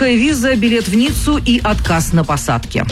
французская виза, билет в Ниццу и отказ на посадке.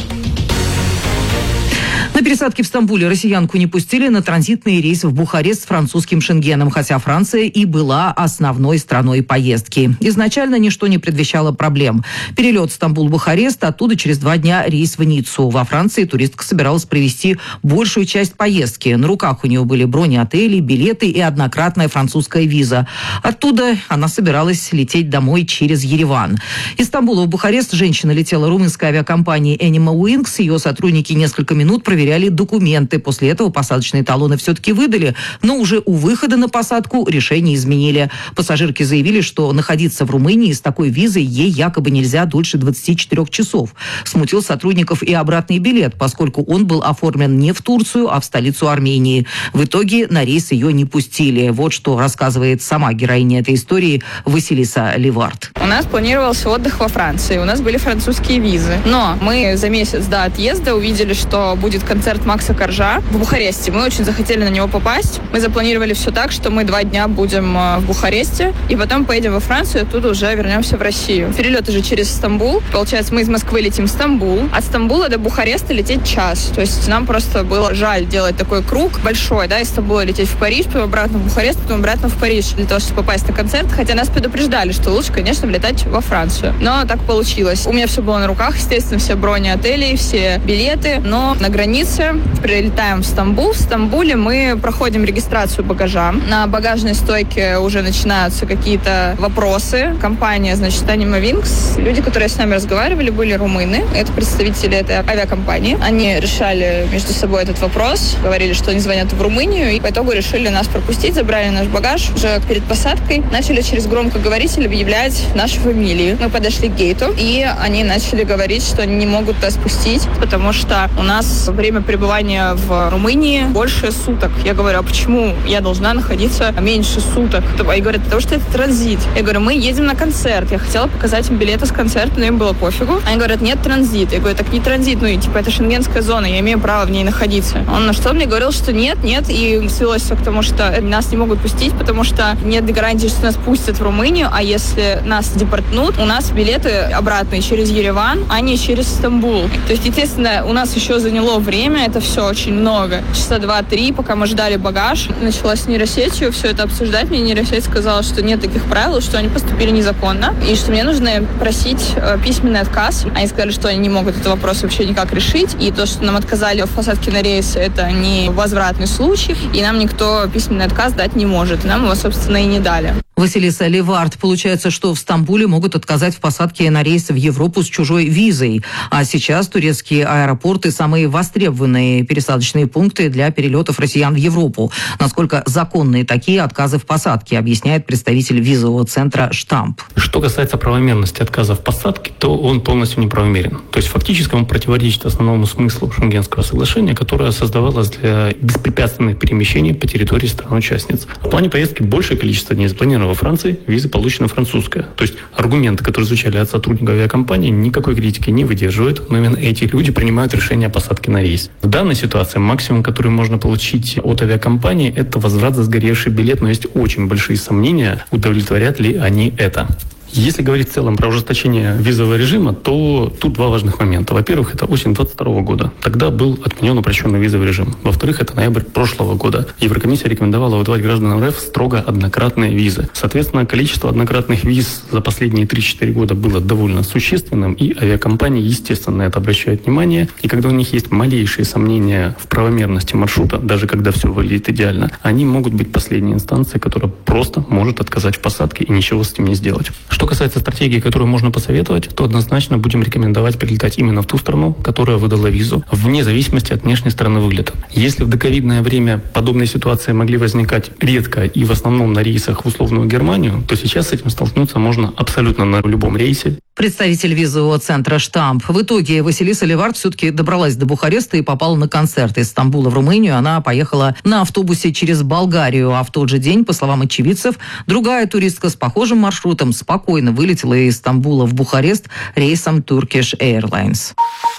На пересадке в Стамбуле россиянку не пустили на транзитный рейс в Бухарест с французским Шенгеном, хотя Франция и была основной страной поездки. Изначально ничто не предвещало проблем. Перелет Стамбул-Бухарест, оттуда через 2 дня рейс в Ниццу. Во Франции туристка собиралась провести большую часть поездки. На руках у нее были брони отелей, билеты и однократная французская виза. Оттуда она собиралась лететь домой через Ереван. Из Стамбула в Бухарест женщина летела румынской авиакомпании Animal Wings. Ее сотрудники несколько минут проверяли документы. После этого посадочные талоны все-таки выдали, но уже у выхода на посадку решение изменили. Пассажирки заявили, что находиться в Румынии с такой визой ей якобы нельзя дольше 24 часов. Смутил сотрудников и обратный билет, поскольку он был оформлен не в Турцию, а в столицу Армении. В итоге на рейс ее не пустили. Вот что рассказывает сама героиня этой истории Василиса Ливард. У нас планировался отдых во Франции, у нас были французские визы. Но мы за месяц до отъезда увидели, что будет концерт Макса Коржа в Бухаресте. Мы очень захотели на него попасть. Мы запланировали все так, что мы 2 дня будем в Бухаресте, и потом поедем во Францию, оттуда уже вернемся в Россию. Перелет уже через Стамбул. Получается, мы из Москвы летим в Стамбул. От Стамбула до Бухареста лететь час. То есть нам просто было жаль делать такой круг большой, да, из Стамбула лететь в Париж, потом обратно в Бухарест, потом обратно в Париж, для того, чтобы попасть на концерт. Хотя нас предупреждали, что лучше, конечно, летать во Францию. Но так получилось. У меня все было на руках, естественно, все брони отелей, все билеты, но на границе прилетаем в Стамбул. В Стамбуле мы проходим регистрацию багажа. На багажной стойке уже начинаются какие-то вопросы. Компания, значит, Animal Wings. Люди, которые с нами разговаривали, были румыны. Это представители этой авиакомпании. Они решали между собой этот вопрос. Говорили, что они звонят в Румынию. И по итогу решили нас пропустить. Забрали наш багаж. Уже перед посадкой начали через громкоговоритель объявлять наши фамилии. Мы подошли к гейту, и они начали говорить, что они не могут нас пустить, потому что у нас время пребывания в Румынии больше суток. Я говорю, а почему я должна находиться меньше суток? И говорят, потому что это транзит. Я говорю, мы едем на концерт. Я хотела показать им билеты с концерта, но им было пофигу. Они говорят, нет, транзит. Я говорю, так не транзит, ну и типа это шенгенская зона, я имею право в ней находиться. Он на что мне говорил, что нет, и свелось все к тому, что нас не могут пустить, потому что нет гарантии, что нас пустят в Румынию, а если нас депортнут, у нас билеты обратные через Ереван, а не через Стамбул. То есть, естественно, у нас еще заняло время, это все очень много. Часа 2-3, пока мы ждали багаж. Начала с нейросетью все это обсуждать. Мне нейросеть сказала, что нет таких правил, что они поступили незаконно, и что мне нужно просить письменный отказ. Они сказали, что они не могут этот вопрос вообще никак решить, и то, что нам отказали в посадке на рейс, это не возвратный случай, и нам никто письменный отказ дать не может. И нам его, собственно, и не дали. Василиса Ливард. Получается, что в Стамбуле могут отказать в посадке на рейс в Европу с чужой визой. А сейчас турецкие аэропорты – самые востребованные пересадочные пункты для перелетов россиян в Европу. Насколько законные такие отказы в посадке, объясняет представитель визового центра «Штамп». Что касается правомерности отказа в посадке, то он полностью неправомерен. То есть фактически он противоречит основному смыслу Шенгенского соглашения, которое создавалось для беспрепятственных перемещений по территории стран-участниц. В плане поездки большее количество дней запланировано во Франции, виза получена французская. То есть аргументы, которые звучали от сотрудников авиакомпании, никакой критики не выдерживают, но именно эти люди принимают решение о посадке на рейс. В данной ситуации максимум, который можно получить от авиакомпании, это возврат за сгоревший билет, но есть очень большие сомнения, удовлетворят ли они это. Если говорить в целом про ужесточение визового режима, то тут 2 важных момента. Во-первых, это осень 2022 года. Тогда был отменен упрощенный визовый режим. Во-вторых, это ноябрь прошлого года. Еврокомиссия рекомендовала выдавать гражданам РФ строго однократные визы. Соответственно, количество однократных виз за последние 3-4 года было довольно существенным, и авиакомпании, естественно, на это обращают внимание. И когда у них есть малейшие сомнения в правомерности маршрута, даже когда все выглядит идеально, они могут быть последней инстанцией, которая просто может отказать в посадке и ничего с этим не сделать. Что касается стратегии, которую можно посоветовать, то однозначно будем рекомендовать прилетать именно в ту страну, которая выдала визу, вне зависимости от внешней стороны выгляда. Если в доковидное время подобные ситуации могли возникать редко и в основном на рейсах в условную Германию, то сейчас с этим столкнуться можно абсолютно на любом рейсе. Представитель визового центра «Штамп». В итоге Василиса Ливард все-таки добралась до Бухареста и попала на концерт. Из Стамбула в Румынию она поехала на автобусе через Болгарию. А в тот же день, по словам очевидцев, другая туристка с похожим маршрутом спокойно вылетела из Стамбула в Бухарест рейсом Turkish Airlines.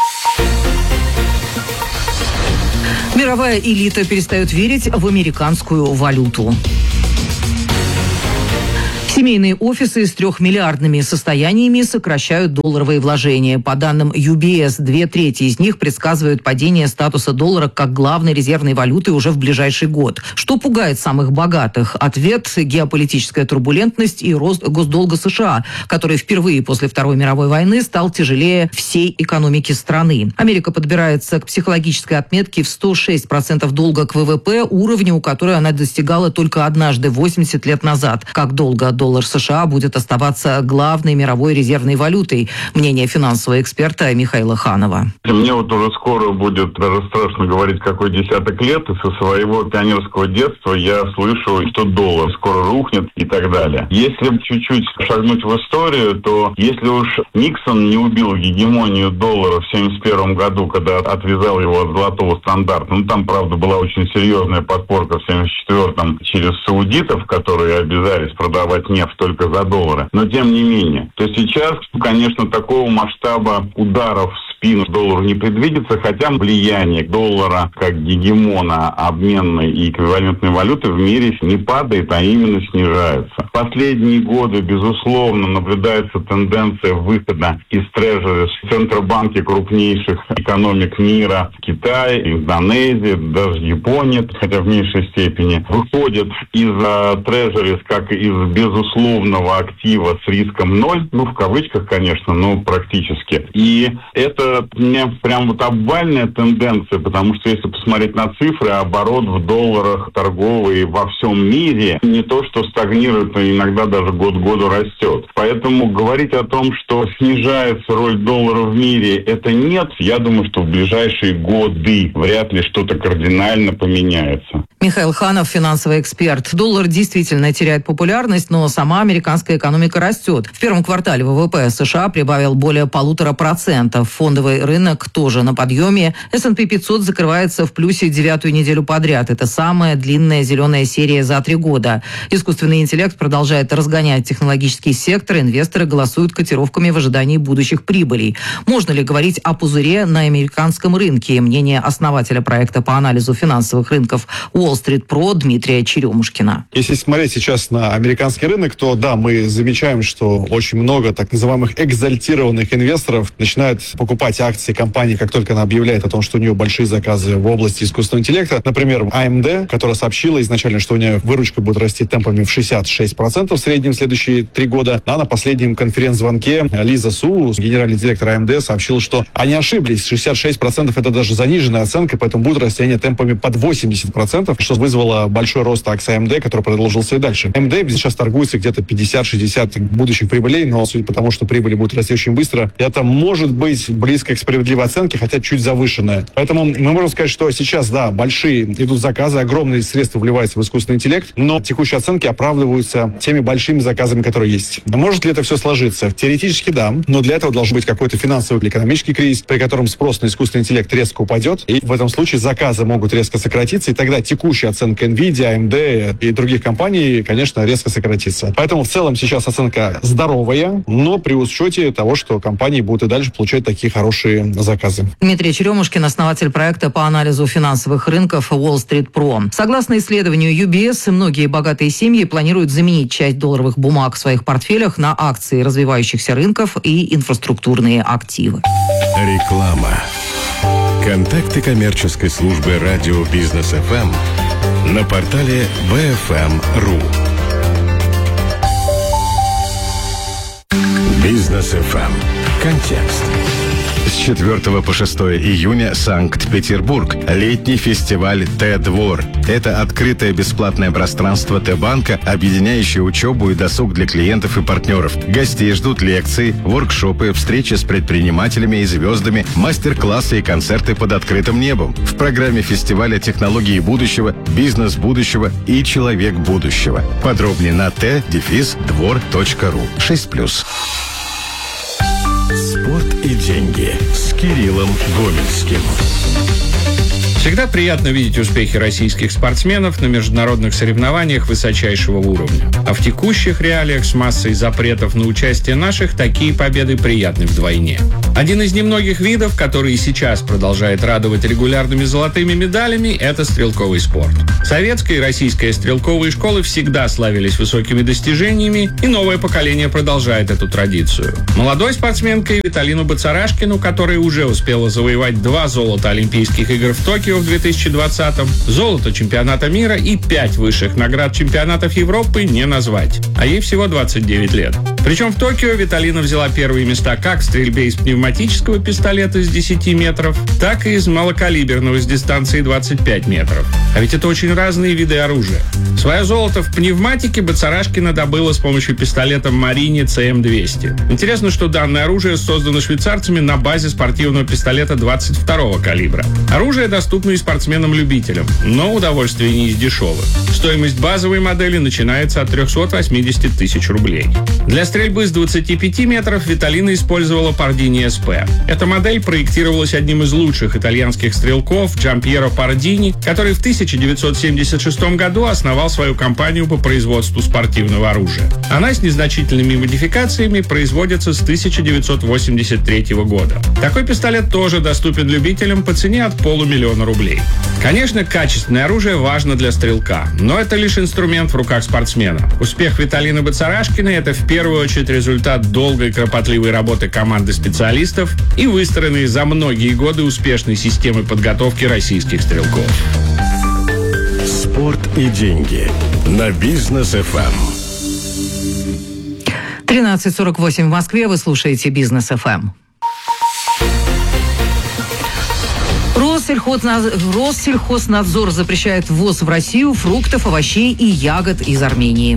Мировая элита перестает верить в американскую валюту. Семейные офисы с 3-миллиардными состояниями сокращают долларовые вложения. По данным UBS, 2/3 из них предсказывают падение статуса доллара как главной резервной валюты уже в ближайший год. Что пугает самых богатых? Ответ – геополитическая турбулентность и рост госдолга США, который впервые после Второй мировой войны стал тяжелее всей экономики страны. Америка подбирается к психологической отметке в 106% долга к ВВП, уровню, которой она достигала только однажды 80 лет назад. Как долго доллар США будет оставаться главной мировой резервной валютой? Мнение финансового эксперта Михаила Ханова. Мне вот уже скоро будет даже страшно говорить, какой десяток лет, и со своего пионерского детства я слышу, что доллар скоро рухнет и так далее. Если чуть-чуть шагнуть в историю, то если уж Никсон не убил гегемонию доллара в 1971 году, когда отвязал его от золотого стандарта, там, правда, была очень серьезная подпорка в 1974-м через саудитов, которые обязались продавать нефть только за доллары. Но тем не менее. То сейчас, конечно, такого масштаба ударов в спину доллару не предвидится, хотя влияние доллара как гегемона обменной и эквивалентной валюты в мире не падает, а именно снижается. В последние годы, безусловно, наблюдается тенденция выхода из трежери в центробанки крупнейших экономик мира, Китай, Индонезия, даже Япония, хотя в меньшей степени, выходят из трежери как из безусловного актива с риском 0, в кавычках, конечно, но практически. И это у меня прям вот обвальная тенденция, потому что если посмотреть на цифры, оборот в долларах торговый во всем мире не то, что стагнирует, но иногда даже год к году растет. Поэтому говорить о том, что снижается роль доллара в мире, это нет. Я думаю, что в ближайшие годы вряд ли что-то кардинально поменяется. Михаил Ханов, финансовый эксперт. Доллар действительно теряет популярность, но сама американская экономика растет. В первом квартале ВВП США прибавил более 1,5%. Фондовый рынок тоже на подъеме. S&P 500 закрывается в плюсе 9-ю неделю подряд. Это самая длинная зеленая серия за 3 года. Искусственный интеллект продолжает разгонять технологический сектор. Инвесторы голосуют котировками в ожидании будущих прибылей. Можно ли говорить о пузыре на американском рынке? Мнение основателя проекта по анализу финансовых рынков Wall Street Pro Дмитрия Черемушкина. Если смотреть сейчас на американский рынок, то да, мы замечаем, что очень много так называемых экзальтированных инвесторов начинают покупать акции компании, как только она объявляет о том, что у нее большие заказы в области искусственного интеллекта. Например, AMD, которая сообщила изначально, что у нее выручка будет расти темпами в 66% в среднем в следующие 3 года. А на последнем конференц-звонке Лиза Су, генеральный директор AMD, сообщила, что они ошиблись. 66% это даже заниженная оценка, поэтому будет расти темпами под 80%, что вызвало большой рост акций AMD, который продолжился и дальше. AMD сейчас торгуется где-то 50-60 будущих прибылей, но судя по тому, что прибыли будут расти очень быстро, это может быть близко к справедливой оценке, хотя чуть завышенная. Поэтому мы можем сказать, что сейчас, да, большие идут заказы, огромные средства вливаются в искусственный интеллект, но текущие оценки оправдываются теми большими заказами, которые есть. Может ли это все сложиться? Теоретически да, но для этого должен быть какой-то финансовый или экономический кризис, при котором спрос на искусственный интеллект резко упадет, и в этом случае заказы могут резко сократиться, и тогда текущая оценка NVIDIA, AMD и других компаний, конечно, резко сократится. Поэтому в целом сейчас оценка здоровая, но при учете того, что компании будут и дальше получать такие хорошие заказы. Дмитрий Черемушкин, основатель проекта по анализу финансовых рынков Wall Street Pro. Согласно исследованию UBS, многие богатые семьи планируют заменить часть долларовых бумаг в своих портфелях на акции развивающихся рынков и инфраструктурные активы. Реклама. Контакты коммерческой службы радио Бизнес ФМ на портале BFM.ru. Бизнес ФМ. Контекст. С 4 по 6 июня Санкт-Петербург. Летний фестиваль Т-двор. Это открытое бесплатное пространство Т-банка, объединяющее учебу и досуг для клиентов и партнеров. Гостей ждут лекции, воркшопы, встречи с предпринимателями и звездами, мастер-классы и концерты под открытым небом. В программе фестиваля технологии будущего, бизнес будущего и человек будущего. Подробнее на t-двор.ру. 6+. Спорт и деньги с Кириллом Гомельским. Всегда приятно видеть успехи российских спортсменов на международных соревнованиях высочайшего уровня. А в текущих реалиях с массой запретов на участие наших такие победы приятны вдвойне. Один из немногих видов, который и сейчас продолжает радовать регулярными золотыми медалями, это стрелковый спорт. Советская и российская стрелковые школы всегда славились высокими достижениями, и новое поколение продолжает эту традицию. Молодой спортсменке Виталину Бацарашкину, которая уже успела завоевать 2 золота Олимпийских игр в Токио в 2020-м, золото чемпионата мира и 5 высших наград чемпионатов Европы не назвать. А ей всего 29 лет. Причем в Токио Виталина взяла первые места как в стрельбе из пневматического пистолета с 10 метров, так и из малокалиберного с дистанции 25 метров. А ведь это очень разные виды оружия. Свое золото в пневматике Бацарашкина добыла с помощью пистолета Марини ЦМ-200. Интересно, что данное оружие создано швейцарцами на базе спортивного пистолета 22-го калибра. Оружие доступно и спортсменам-любителям, но удовольствие не из дешевых. Стоимость базовой модели начинается от 380 тысяч рублей. Для стрельбы с 25 метров Виталина использовала Пардини СП. Эта модель проектировалась одним из лучших итальянских стрелков Джампьеро Пардини, который в 1976 году основал свою компанию по производству спортивного оружия. Она с незначительными модификациями производится с 1983 года. Такой пистолет тоже доступен любителям по цене от 500 000 рублей. Конечно, качественное оружие важно для стрелка, но это лишь инструмент в руках спортсмена. Успех Виталины Бацарашкиной – это в первую очередь результат долгой и кропотливой работы команды специалистов и выстроенной за многие годы успешной системы подготовки российских стрелков. Спорт и деньги на Бизнес ФМ. 13:48 в Москве. Вы слушаете Бизнес ФМ. Россельхознадзор запрещает ввоз в Россию фруктов, овощей и ягод из Армении.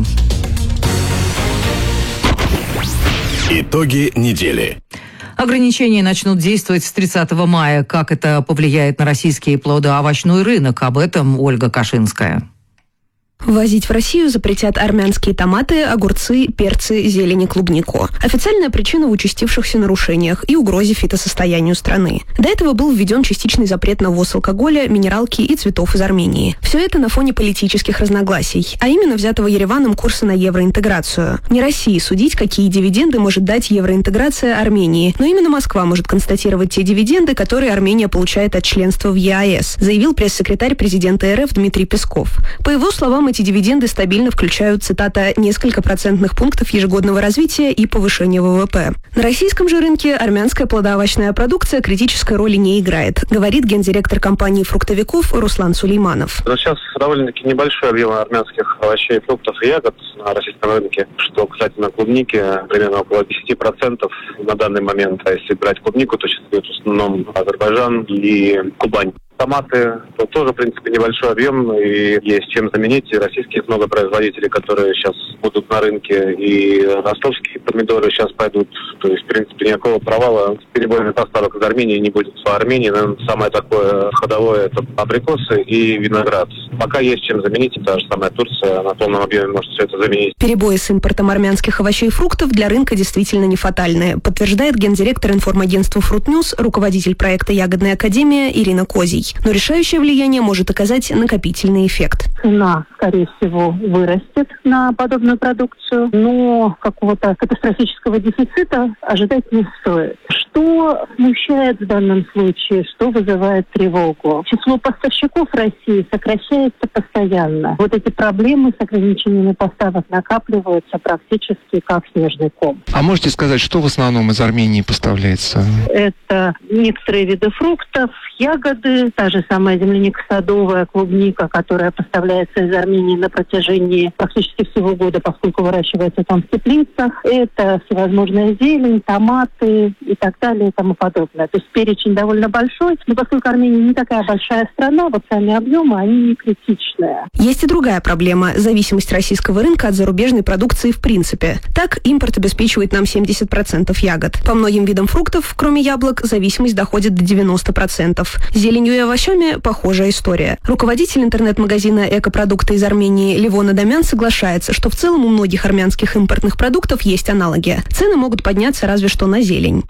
Итоги недели. Ограничения начнут действовать с 30 мая. Как это повлияет на российский плодоовощной рынок? Об этом Ольга Кашинская. Ввозить в Россию запретят армянские томаты, огурцы, перцы, зелень и клубнику. Официальная причина в участившихся нарушениях и угрозе фитосостоянию страны. До этого был введен частичный запрет на ввоз алкоголя, минералки и цветов из Армении. Все это на фоне политических разногласий, а именно взятого Ереваном курса на евроинтеграцию. Не России судить, какие дивиденды может дать евроинтеграция Армении, но именно Москва может констатировать те дивиденды, которые Армения получает от членства в ЕАЭС, заявил пресс-секретарь президента РФ Дмитрий Песков. По его словам, эти дивиденды стабильно включают, цитата, «несколько процентных пунктов ежегодного развития и повышения ВВП». На российском же рынке армянская плодоовощная продукция критической роли не играет, говорит гендиректор компании фруктовиков Руслан Сулейманов. Но сейчас довольно-таки небольшой объем армянских овощей, фруктов и ягод на российском рынке, что, кстати, на клубнике примерно около 10% на данный момент. А если брать клубнику, то сейчас идет в основном Азербайджан и Кубань. Томаты тоже, в принципе, небольшой объем, и есть чем заменить. И российских много производителей, которые сейчас будут на рынке, и ростовские помидоры сейчас пойдут. То есть, в принципе, никакого провала с перебоями поставок из Армении не будет. В Армении, наверное, самое такое ходовое – это абрикосы и виноград. Пока есть чем заменить, та же самая Турция на полном объеме может все это заменить. Перебои с импортом армянских овощей и фруктов для рынка действительно не фатальны, подтверждает гендиректор информагентства «Фрутньюз», руководитель проекта «Ягодная академия» Ирина Козий. Но решающее влияние может оказать накопительный эффект. Цена, скорее всего, вырастет на подобную продукцию, но какого-то катастрофического дефицита ожидать не стоит. Что смущает в данном случае, что вызывает тревогу? Число поставщиков России сокращается постоянно. Вот эти проблемы с ограничениями поставок накапливаются практически как снежный ком. А можете сказать, что в основном из Армении поставляется? Это некоторые виды фруктов, ягоды, та же самая земляника садовая, клубника, которая поставляется из Армении на протяжении практически всего года, поскольку выращивается там в теплицах. Это всевозможная зелень, томаты и так далее и тому подобное. То есть перечень довольно большой, но поскольку Армения не такая большая страна, вот сами объемы, они не критичные. Есть и другая проблема – зависимость российского рынка от зарубежной продукции в принципе. Так, импорт обеспечивает нам 70% ягод. По многим видам фруктов, кроме яблок, зависимость доходит до 90%. Зеленью и овощами похожая история. Руководитель интернет-магазина «Экопродукты» из Армении Левон Адамян соглашается, что в целом у многих армянских импортных продуктов есть аналоги. Цены могут подняться разве что на зелень. Есть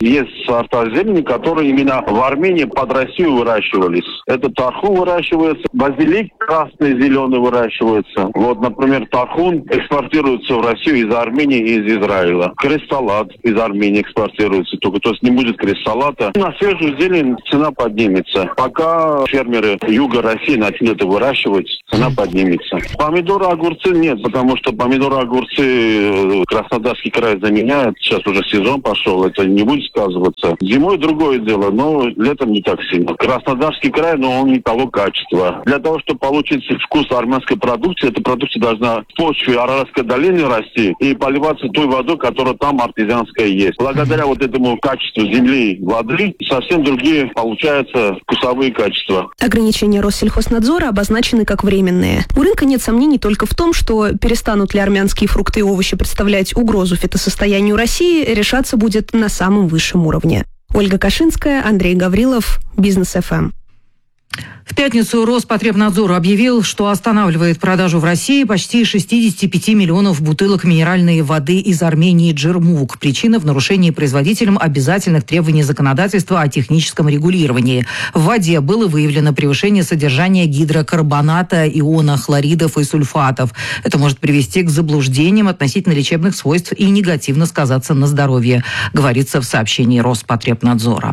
сорта зелени, которые именно в Армении под Россию выращивались. Это тархун выращивается, базилик красный, зеленый выращивается. Вот, например, тархун экспортируется в Россию из Армении и из Израиля. Крест-салат из Армении экспортируется только. То есть не будет крест-салата. На свежую зелень цена поднимется. Пока фермеры юга России начнут это выращивать, цена поднимется. Помидоры, огурцы нет, потому что помидоры, огурцы Краснодарский край заменяют. Сейчас уже сезон пошел, это не будет сказываться. Зимой другое дело, но летом не так сильно. Краснодарский край, но он не того качества. Для того, чтобы получить вкус армянской продукции, эта продукция должна в почве Араратской долины расти и поливаться той водой, которая там артезианская есть. Благодаря вот этому качеству земли, воды, совсем другие получаются вкусовые качества. Ограничения Россельхознадзора обозначены как временные. У рынка нет сомнений только в том, что перестанут ли армянские фрукты и овощи представлять угрозу фитосостоянию России, решаться будет на самом высшем уровне. Ольга Кашинская, Андрей Гаврилов, Бизнес ФМ. В пятницу Роспотребнадзор объявил, что останавливает продажу в России почти 65 миллионов бутылок минеральной воды из Армении «Джермук». Причина в нарушении производителем обязательных требований законодательства о техническом регулировании. В воде было выявлено превышение содержания гидрокарбоната, иона, хлоридов и сульфатов. Это может привести к заблуждениям относительно лечебных свойств и негативно сказаться на здоровье, говорится в сообщении Роспотребнадзора.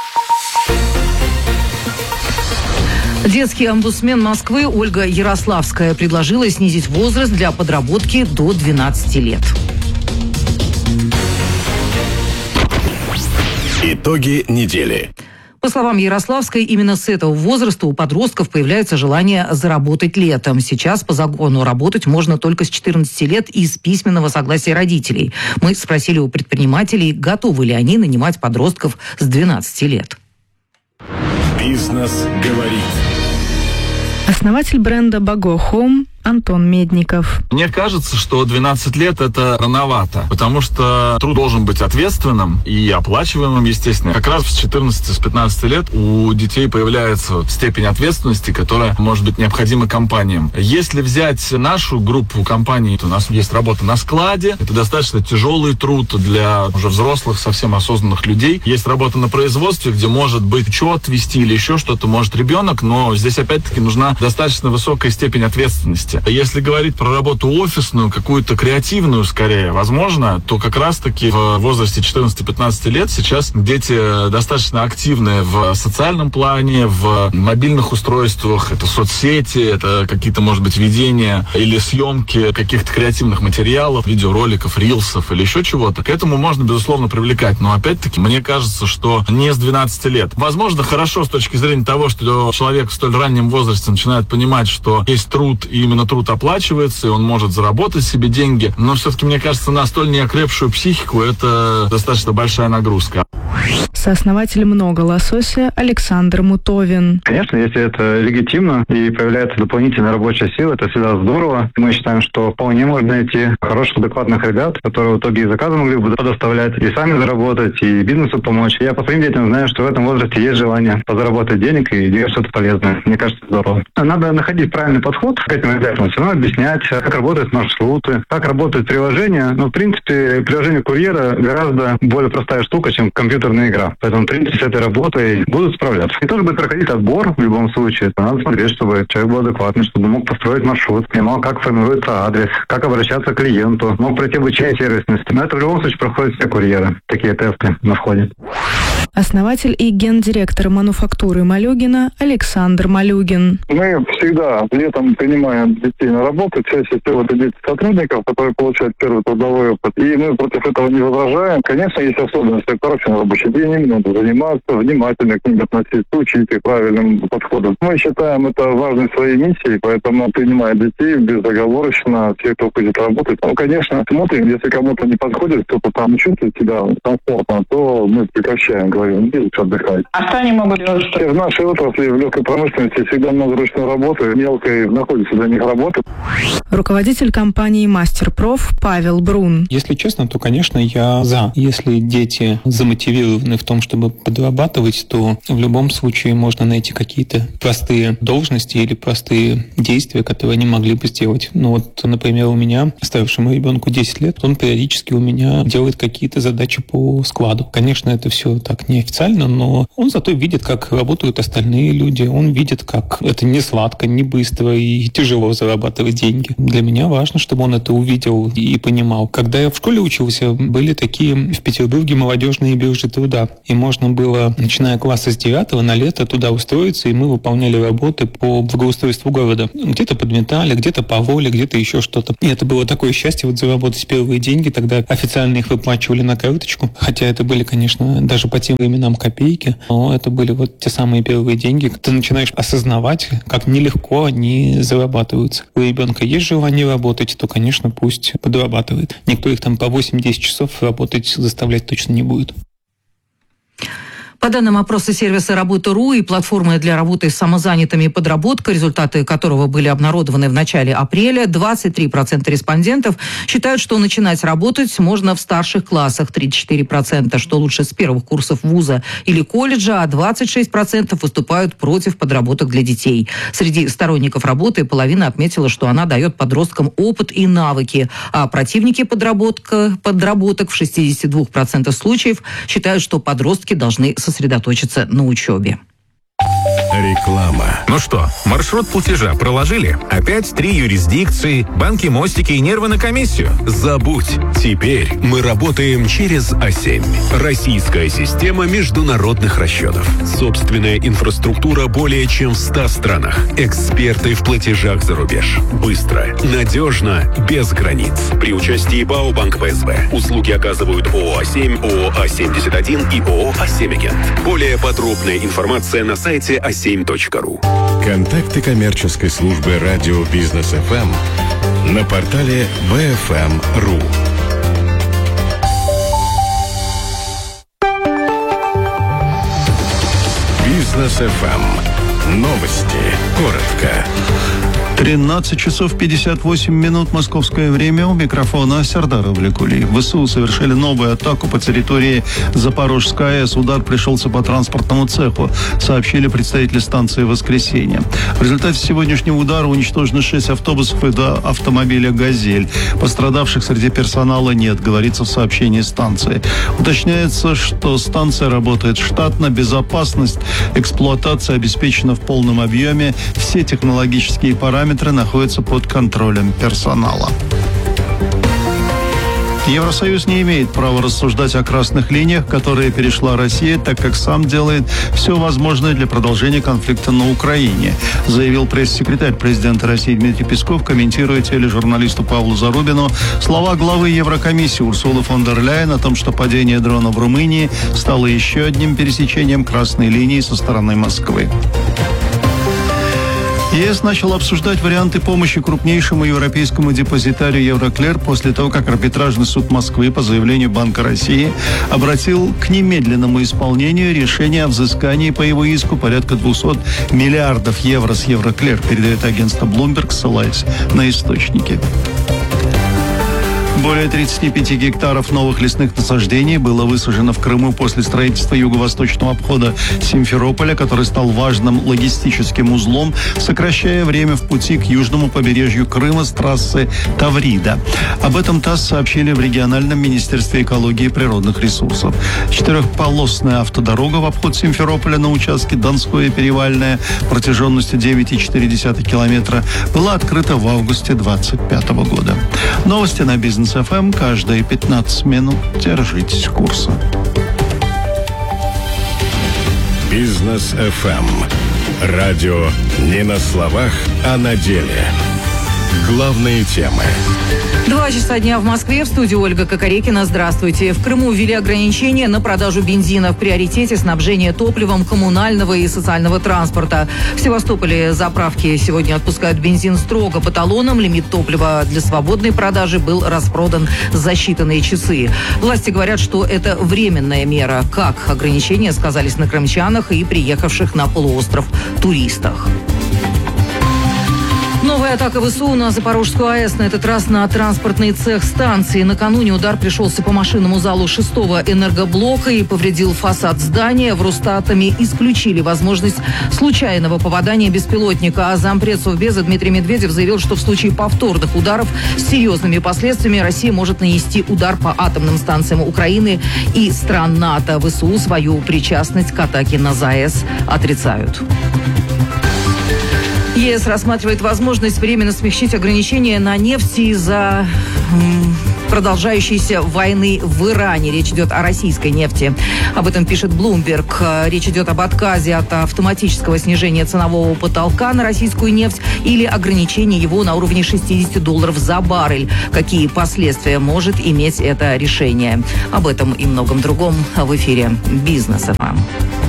Детский омбудсмен Москвы Ольга Ярославская предложила снизить возраст для подработки до 12 лет. Итоги недели. По словам Ярославской, именно с этого возраста у подростков появляется желание заработать летом. Сейчас по закону работать можно только с 14 лет и с письменного согласия родителей. Мы спросили у предпринимателей, готовы ли они нанимать подростков с 12 лет. Бизнес говорит. Основатель бренда Bago Home Антон Медников. Мне кажется, что 12 лет это рановато, потому что труд должен быть ответственным и оплачиваемым, естественно. Как раз с 14-15 лет у детей появляется степень ответственности, которая может быть необходима компаниям. Если взять нашу группу компаний, то у нас есть работа на складе, это достаточно тяжелый труд для уже взрослых, совсем осознанных людей. Есть работа на производстве, где может быть учет вести или еще что-то может ребенок, но здесь опять-таки нужна достаточно высокая степень ответственности. Если говорить про работу офисную, какую-то креативную скорее, возможно, то как раз-таки в возрасте 14-15 лет сейчас дети достаточно активны в социальном плане, в мобильных устройствах, это соцсети, это какие-то, может быть, ведения или съемки каких-то креативных материалов, видеороликов, рилсов или еще чего-то. К этому можно, безусловно, привлекать. Но опять-таки, мне кажется, что не с 12 лет. Возможно, хорошо с точки зрения того, что человек в столь раннем возрасте начинает понимать, что есть труд, и именно труд оплачивается, и он может заработать себе деньги. Но все-таки, мне кажется, на столь неокрепшую психику это достаточно большая нагрузка. Сооснователь «Много лосося» Александр Мутовин. Конечно, если это легитимно и появляется дополнительная рабочая сила, это всегда здорово. Мы считаем, что вполне можно найти хороших, адекватных ребят, которые в итоге и заказы могли бы предоставлять, и сами заработать, и бизнесу помочь. Я по своим детям знаю, что в этом возрасте есть желание подзаработать денег и делать что-то полезное. Мне кажется, здорово. Надо находить правильный подход к этим ребятам, все равно объяснять, как работают маршруты, как работают приложения. Но, в принципе, приложение курьера гораздо более простая штука, чем компьютерная игра. Поэтому, в принципе, с этой работой будут справляться. И тоже будет проходить отбор в любом случае. Надо смотреть, чтобы человек был адекватный, чтобы мог построить маршрут, понимал, как формируется адрес, как обращаться к клиенту, мог пройти обучение сервисности. Но это в любом случае проходят все курьеры. Такие тесты на входе. Основатель и гендиректор мануфактуры Малюгина Александр Малюгин. Мы всегда летом принимаем детей на работу. Чаще всего это дети сотрудников, которые получают первый трудовой опыт. И мы против этого не возражаем. Конечно, есть особенности. Короче, на рабочий день им надо заниматься, внимательно к ним относиться, учить их правильным подходам. Мы считаем это важной своей миссией, поэтому принимаем детей безоговорочно, те, кто будет работать. Ну, конечно, смотрим, если кому-то не подходит, кто-то там чувствует себя комфортно, то мы прекращаем говорить половину, где лучше отдыхать. А что они могут делать? В нашей отрасли, в легкой промышленности всегда много ручной работы, мелкой находится для них работа. Руководитель компании «Мастерпроф» Павел Брун. Если честно, то, конечно, я за. Если дети замотивированы в том, чтобы подрабатывать, то в любом случае можно найти какие-то простые должности или простые действия, которые они могли бы сделать. Ну вот, например, у меня, старшему ребенку 10 лет, он периодически у меня делает какие-то задачи по складу. Конечно, это все так неофициально, но он зато видит, как работают остальные люди. Он видит, как это не сладко, не быстро и тяжело зарабатывать деньги. Для меня важно, чтобы он это увидел и понимал. Когда я в школе учился, были такие в Петербурге молодежные биржи труда. И можно было, начиная класса с 9 на лето, туда устроиться, и мы выполняли работы по благоустройству города. Где-то подметали, где-то поволи, где-то еще что-то. И это было такое счастье вот заработать первые деньги. Тогда официально их выплачивали на карточку. Хотя это были, конечно, даже по тем временам копейки. Но это были вот те самые первые деньги. Ты начинаешь осознавать, как нелегко они зарабатываются. У ребенка есть желание работать, то, конечно, пусть подрабатывает. Никто их там по 8-10 часов работать заставлять точно не будет. По данным опроса сервиса «Работа.ру» и платформы для работы с самозанятыми и подработка, результаты которого были обнародованы в начале апреля, 23% респондентов считают, что начинать работать можно в старших классах, 34%, что лучше с первых курсов вуза или колледжа, а 26% выступают против подработок для детей. Среди сторонников работы половина отметила, что она дает подросткам опыт и навыки, а противники подработок в 62% случаев считают, что подростки должны сосредоточиться на учебе. Реклама. Ну что, маршрут платежа проложили? Опять 3 юрисдикции, банки, мостики и нервы на комиссию? Забудь. Теперь мы работаем через А7. Российская система международных расчетов. Собственная инфраструктура более чем в 100 странах. Эксперты в платежах за рубеж. Быстро, надежно, без границ. При участии БАО Банк ПСБ. Услуги оказывают ООО А7, ООО А71 и ООО А7-агент. Более подробная информация на сайте A7.ru. Контакты коммерческой службы радио Бизнес ФМ на портале bfm.ru. Бизнес ФМ. Новости. Коротко. 13 часов 58 минут московское время. У микрофона Сердар Авликулиев. ВСУ совершили новую атаку по территории Запорожской АЭС. Удар пришелся по транспортному цеху, сообщили представители станции «Воскресенье». В результате сегодняшнего удара уничтожены 6 автобусов и 2 автомобиля «Газель». Пострадавших среди персонала нет, говорится в сообщении станции. Уточняется, что станция работает штатно, безопасность эксплуатации обеспечена в полном объеме, все технологические параметры находятся под контролем персонала. Евросоюз не имеет права рассуждать о красных линиях, которые перешла Россия, так как сам делает все возможное для продолжения конфликта на Украине, заявил пресс-секретарь президента России Дмитрий Песков, комментируя тележурналисту Павлу Зарубину слова главы Еврокомиссии Урсулы фон дер Ляйен о том, что падение дрона в Румынии стало еще одним пересечением красной линии со стороны Москвы. ЕС начал обсуждать варианты помощи крупнейшему европейскому депозитарию Евроклер после того, как арбитражный суд Москвы по заявлению Банка России обратил к немедленному исполнению решения о взыскании по его иску порядка 200 миллиардов евро с Евроклер, передает агентство Bloomberg, ссылаясь на источники. Более 35 гектаров новых лесных насаждений было высажено в Крыму после строительства юго-восточного обхода Симферополя, который стал важным логистическим узлом, сокращая время в пути к южному побережью Крыма с трассы Таврида. Об этом ТАСС сообщили в региональном министерстве экологии и природных ресурсов. 4-полосная автодорога в обход Симферополя на участке Донское Перевальное протяженностью 9,4 километра была открыта в августе 2025 года. Новости на Бизнес ФМ каждые 15 минут. Держитесь курса. Бизнес ФМ. Радио не на словах, а на деле. Главные темы. 2 часа дня в Москве. В студии Ольга Кокорекина. Здравствуйте. В Крыму ввели ограничения на продажу бензина. В приоритете снабжение топливом коммунального и социального транспорта. В Севастополе заправки сегодня отпускают бензин строго по талонам. Лимит топлива для свободной продажи был распродан за считанные часы. Власти говорят, что это временная мера. Как ограничения сказались на крымчанах и приехавших на полуостров туристах. Новая атака ВСУ на Запорожскую АЭС, на этот раз на транспортный цех станции. Накануне удар пришелся по машинному залу 6-го энергоблока и повредил фасад здания. В Росатоме исключили возможность случайного попадания беспилотника. А зампред Совбеза Дмитрий Медведев заявил, что в случае повторных ударов с серьезными последствиями Россия может нанести удар по атомным станциям Украины и стран НАТО. ВСУ свою причастность к атаке на ЗАЭС отрицают. ЕС рассматривает возможность временно смягчить ограничения на нефть из-за продолжающейся войны в Иране. Речь идет о российской нефти. Об этом пишет Bloomberg. Речь идет об отказе от автоматического снижения ценового потолка на российскую нефть или ограничении его на уровне $60 за баррель. Какие последствия может иметь это решение? Об этом и многом другом в эфире «Бизнес ФМ».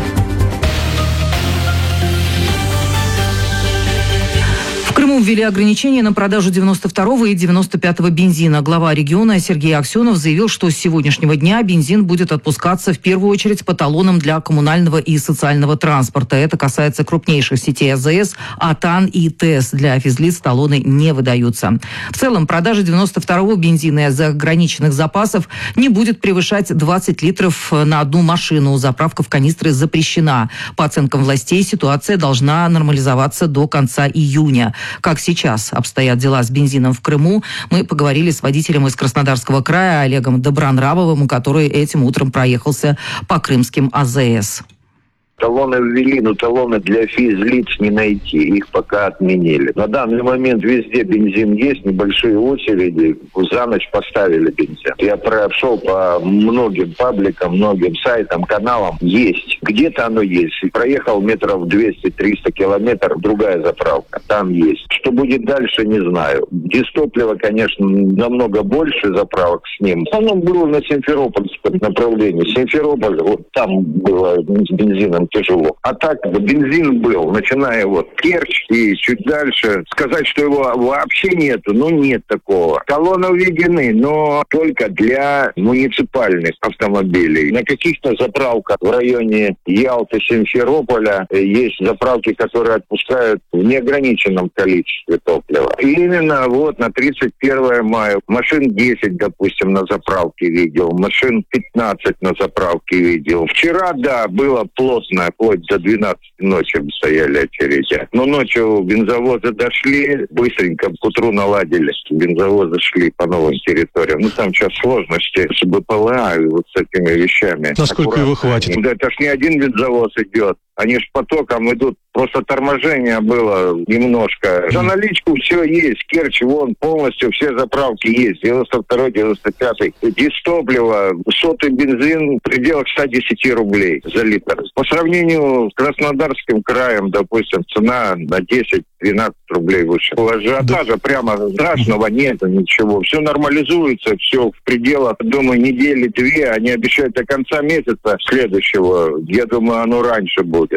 В Крыму ввели ограничения на продажу 92-го и 95-го бензина. Глава региона Сергей Аксенов заявил, что с сегодняшнего дня бензин будет отпускаться в первую очередь по талонам для коммунального и социального транспорта. Это касается крупнейших сетей АЗС, АТАН и ТЭС. Для физлиц талоны не выдаются. В целом, продажа 92-го бензина из ограниченных запасов не будет превышать 20 литров на одну машину. Заправка в канистры запрещена. По оценкам властей, ситуация должна нормализоваться до конца июня. Как сейчас обстоят дела с бензином в Крыму, мы поговорили с водителем из Краснодарского края Олегом Добронравовым, который этим утром проехался по крымским АЗС. Талоны ввели, но талоны для физлиц не найти. Их пока отменили. На данный момент везде бензин есть, небольшие очереди. За ночь поставили бензин. Я прошел по многим пабликам, многим сайтам, каналам. Есть. Где-то оно есть. Проехал метров 200-300 километров, другая заправка. Там есть. Что будет дальше, не знаю. Дистоплива, конечно, намного больше заправок с ним. В основном было на Симферопольском направлении. Симферополь, вот там было с бензином тяжело. А так бензин был, начиная вот Керчь и чуть дальше. Сказать, что его вообще нету, нет такого. Талоны введены, но только для муниципальных автомобилей. На каких-то заправках в районе Ялты, Симферополя есть заправки, которые отпускают в неограниченном количестве топлива. И именно вот на 31 мая машин 10, допустим, на заправке видел, машин 15 на заправке видел. Вчера, да, было плотно. Вплоть до 12 ночи стояли очереди. Но ночью бензовозы дошли, быстренько к утру наладили. Бензовозы шли по новым территориям. Там сейчас сложности с БПЛА и вот с этими вещами. Насколько его хватит? Да, это ж не один бензовоз идет. Они ж потоком идут. Просто торможение было немножко. За наличку все есть. Керчь, вон, полностью все заправки есть. 92-й, 95-й. Дистоплива, сотый бензин в пределах 110 рублей за литр. По сравнению с Краснодарским краем, допустим, цена на 10-12 рублей выше. Ажиотажа прямо страшного нет, ничего. Все нормализуется, все в пределах, думаю, недели-две. Они обещают до конца месяца следующего. Я думаю, оно раньше будет.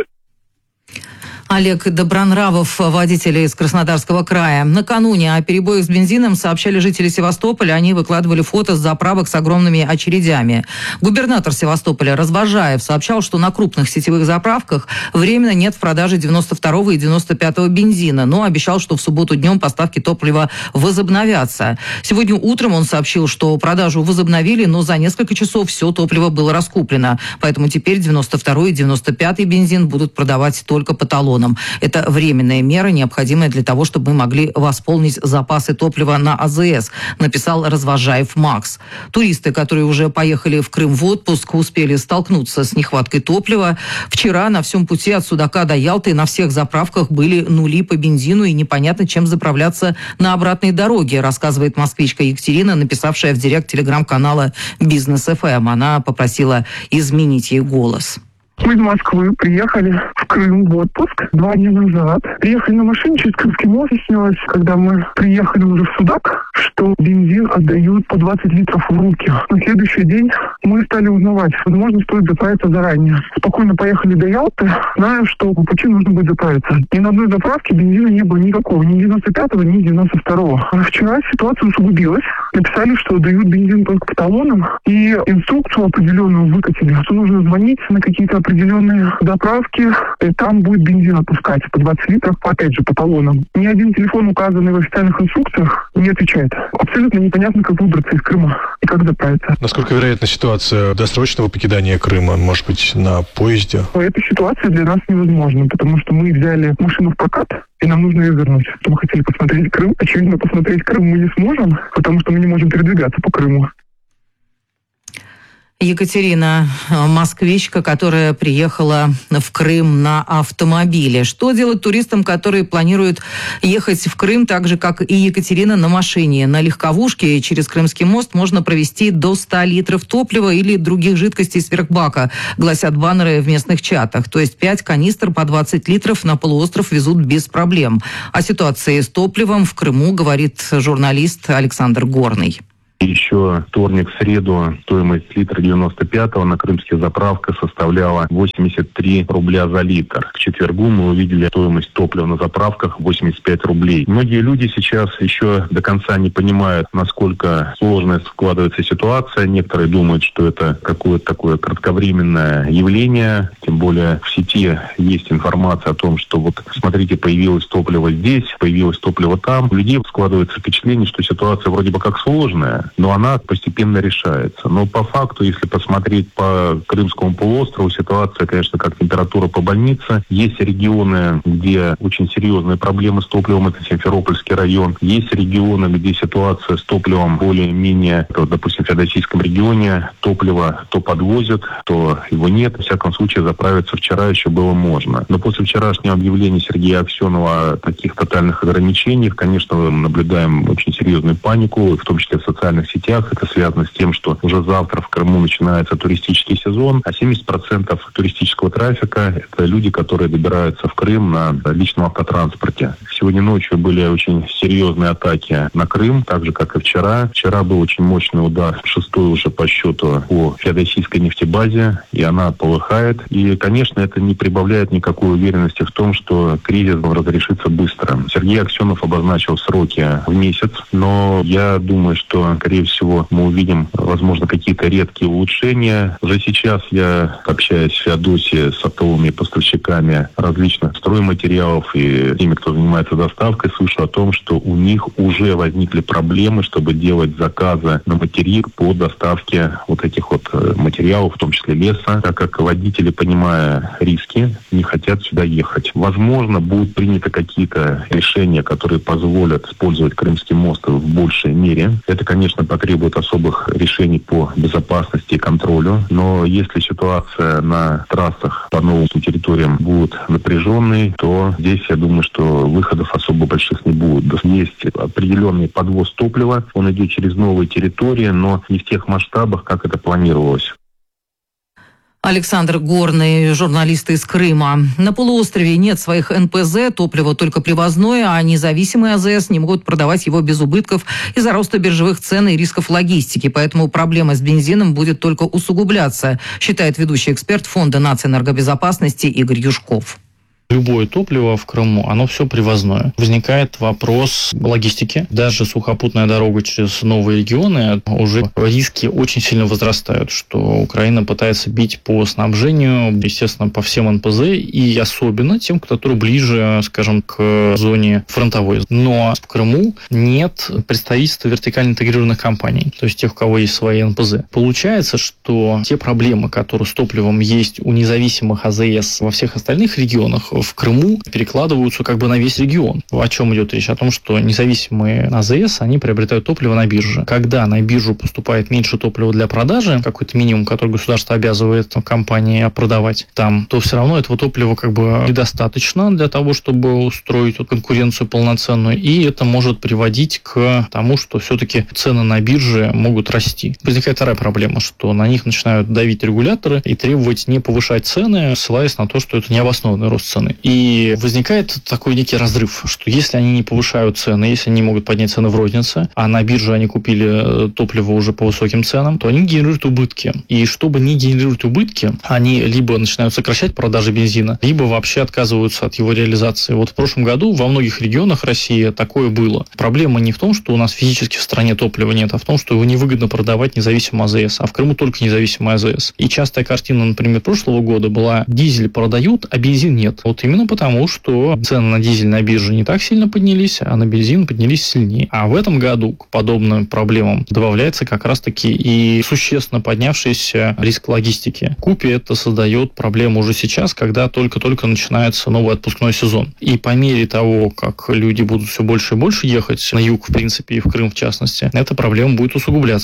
Олег Добронравов, водитель из Краснодарского края. Накануне о перебоях с бензином сообщали жители Севастополя. Они выкладывали фото с заправок с огромными очередями. Губернатор Севастополя Развожаев сообщал, что на крупных сетевых заправках временно нет в продаже 92-го и 95-го бензина, но обещал, что в субботу днем поставки топлива возобновятся. Сегодня утром он сообщил, что продажу возобновили, но за несколько часов все топливо было раскуплено. Поэтому теперь 92-й и 95-й бензин будут продавать только по талонам. Это временная мера, необходимая для того, чтобы мы могли восполнить запасы топлива на АЗС, написал Развожаев Макс. Туристы, которые уже поехали в Крым в отпуск, успели столкнуться с нехваткой топлива. Вчера на всем пути от Судака до Ялты на всех заправках были нули по бензину и непонятно, чем заправляться на обратной дороге, рассказывает москвичка Екатерина, написавшая в директ телеграм-канала «Бизнес ФМ». Она попросила изменить ей голос. Мы из Москвы приехали в Крым в отпуск 2 дня назад. Приехали на машине через Крымский мост. Выяснилось, когда мы приехали уже в Судак, что бензин отдают по 20 литров в руки. На следующий день мы стали узнавать, возможно, стоит заправиться заранее. Спокойно поехали до Ялты, зная, что по пути нужно будет заправиться. Ни на одной заправке бензина не было никакого, ни 95-го, ни 92-го. А вчера ситуация усугубилась. Написали, что дают бензин только по талонам, и инструкцию определенную выкатили, что нужно звонить на какие-то определенные заправки, и там будет бензин отпускать по 20 литров, опять же, по талонам. Ни один телефон, указанный в официальных инструкциях, не отвечает. Абсолютно непонятно, как выбраться из Крыма и как заправиться. Насколько вероятна ситуация досрочного покидания Крыма? Может быть, на поезде? Эта ситуация для нас невозможна, потому что мы взяли машину в прокат, и нам нужно ее вернуть. Мы хотели посмотреть Крым. Очевидно, посмотреть Крым мы не сможем, потому что мы не можем передвигаться по Крыму. Екатерина, москвичка, которая приехала в Крым на автомобиле. Что делать туристам, которые планируют ехать в Крым, так же, как и Екатерина, на машине? На легковушке через Крымский мост можно провести до 100 литров топлива или других жидкостей сверхбака, гласят баннеры в местных чатах. То есть 5 канистр по 20 литров на полуостров везут без проблем. О ситуации с топливом в Крыму говорит журналист Александр Горный. Еще вторник, среду стоимость литра 95-го на крымских заправках составляла 83 рубля за литр. К четвергу мы увидели стоимость топлива на заправках 85 рублей. Многие люди сейчас еще до конца не понимают, насколько сложная складывается ситуация. Некоторые думают, что это какое-то такое кратковременное явление. Тем более в сети есть информация о том, что вот смотрите, появилось топливо здесь, появилось топливо там. У людей складывается впечатление, что ситуация вроде бы как сложная, но она постепенно решается. Но по факту, если посмотреть по Крымскому полуострову, ситуация, конечно, как температура по больнице. Есть регионы, где очень серьезные проблемы с топливом, это Симферопольский район. Есть регионы, где ситуация с топливом более-менее, допустим, в Феодосийском регионе топливо то подвозят, то его нет. В всяком случае, заправиться вчера еще было можно. Но после вчерашнего объявления Сергея Аксенова о таких тотальных ограничениях, конечно, мы наблюдаем очень серьезную панику, в том числе в социальных сетях. Это связано с тем, что уже завтра в Крыму начинается туристический сезон, а 70% туристического трафика – это люди, которые добираются в Крым на личном автотранспорте. Сегодня ночью были очень серьезные атаки на Крым, так же, как и вчера. Вчера был очень мощный удар, 6-й уже по счету, по Феодосийской нефтебазе, и она полыхает. И, конечно, это не прибавляет никакой уверенности в том, что кризис разрешится быстро. Сергей Аксенов обозначил сроки в месяц, но я думаю, что скорее всего, мы увидим, возможно, какие-то редкие улучшения. Уже сейчас я общаюсь в Феодосии с оптовыми поставщиками различных стройматериалов и теми, кто занимается доставкой, слышу о том, что у них уже возникли проблемы, чтобы делать заказы на материк по доставке вот этих вот материалов, в том числе леса, так как водители, понимая риски, не хотят сюда ехать. Возможно, будут приняты какие-то решения, которые позволят использовать Крымский мост в большей мере. Это, конечно, потребует особых решений по безопасности и контролю. Но если ситуация на трассах по новым территориям будет напряженной, то здесь, я думаю, что выходов особо больших не будет. Есть определенный подвоз топлива, он идет через новые территории, но не в тех масштабах, как это планировалось. Александр Горный, журналист из Крыма. На полуострове нет своих НПЗ, топливо только привозное, а независимые АЗС не могут продавать его без убытков из-за роста биржевых цен и рисков логистики. Поэтому проблема с бензином будет только усугубляться, считает ведущий эксперт Фонда нацэнергобезопасности Игорь Юшков. Любое топливо в Крыму, оно все привозное. Возникает вопрос логистики. Даже сухопутная дорога через новые регионы, уже риски очень сильно возрастают, что Украина пытается бить по снабжению, естественно, по всем НПЗ, и особенно тем, которые ближе, скажем, к зоне фронтовой. Но в Крыму нет представительства вертикально интегрированных компаний, то есть тех, у кого есть свои НПЗ. Получается, что те проблемы, которые с топливом есть у независимых АЗС во всех остальных регионах, в Крыму перекладываются как бы на весь регион. О чем идет речь? О том, что независимые АЗС, они приобретают топливо на бирже. Когда на биржу поступает меньше топлива для продажи, какой-то минимум, который государство обязывает компании продавать там, то все равно этого топлива как бы недостаточно для того, чтобы устроить конкуренцию полноценную, и это может приводить к тому, что все-таки цены на бирже могут расти. Возникает вторая проблема, что на них начинают давить регуляторы и требовать не повышать цены, ссылаясь на то, что это необоснованный рост цены. И возникает такой некий разрыв, что если они не повышают цены, если они могут поднять цены в рознице, а на бирже они купили топливо уже по высоким ценам, то они генерируют убытки. И чтобы не генерировать убытки, они либо начинают сокращать продажи бензина, либо вообще отказываются от его реализации. Вот в прошлом году во многих регионах России такое было. Проблема не в том, что у нас физически в стране топлива нет, а в том, что его невыгодно продавать независимо АЗС, а в Крыму только независимый АЗС. И частая картина, например, прошлого года была: дизель продают, а бензин нет. Вот именно потому, что цены на дизель на бирже не так сильно поднялись, а на бензин поднялись сильнее. А в этом году к подобным проблемам добавляется как раз-таки и существенно поднявшийся риск логистики. Купе это создает проблему уже сейчас, когда только-только начинается новый отпускной сезон. И по мере того, как люди будут все больше и больше ехать на юг, в принципе, и в Крым в частности, эта проблема будет усугубляться.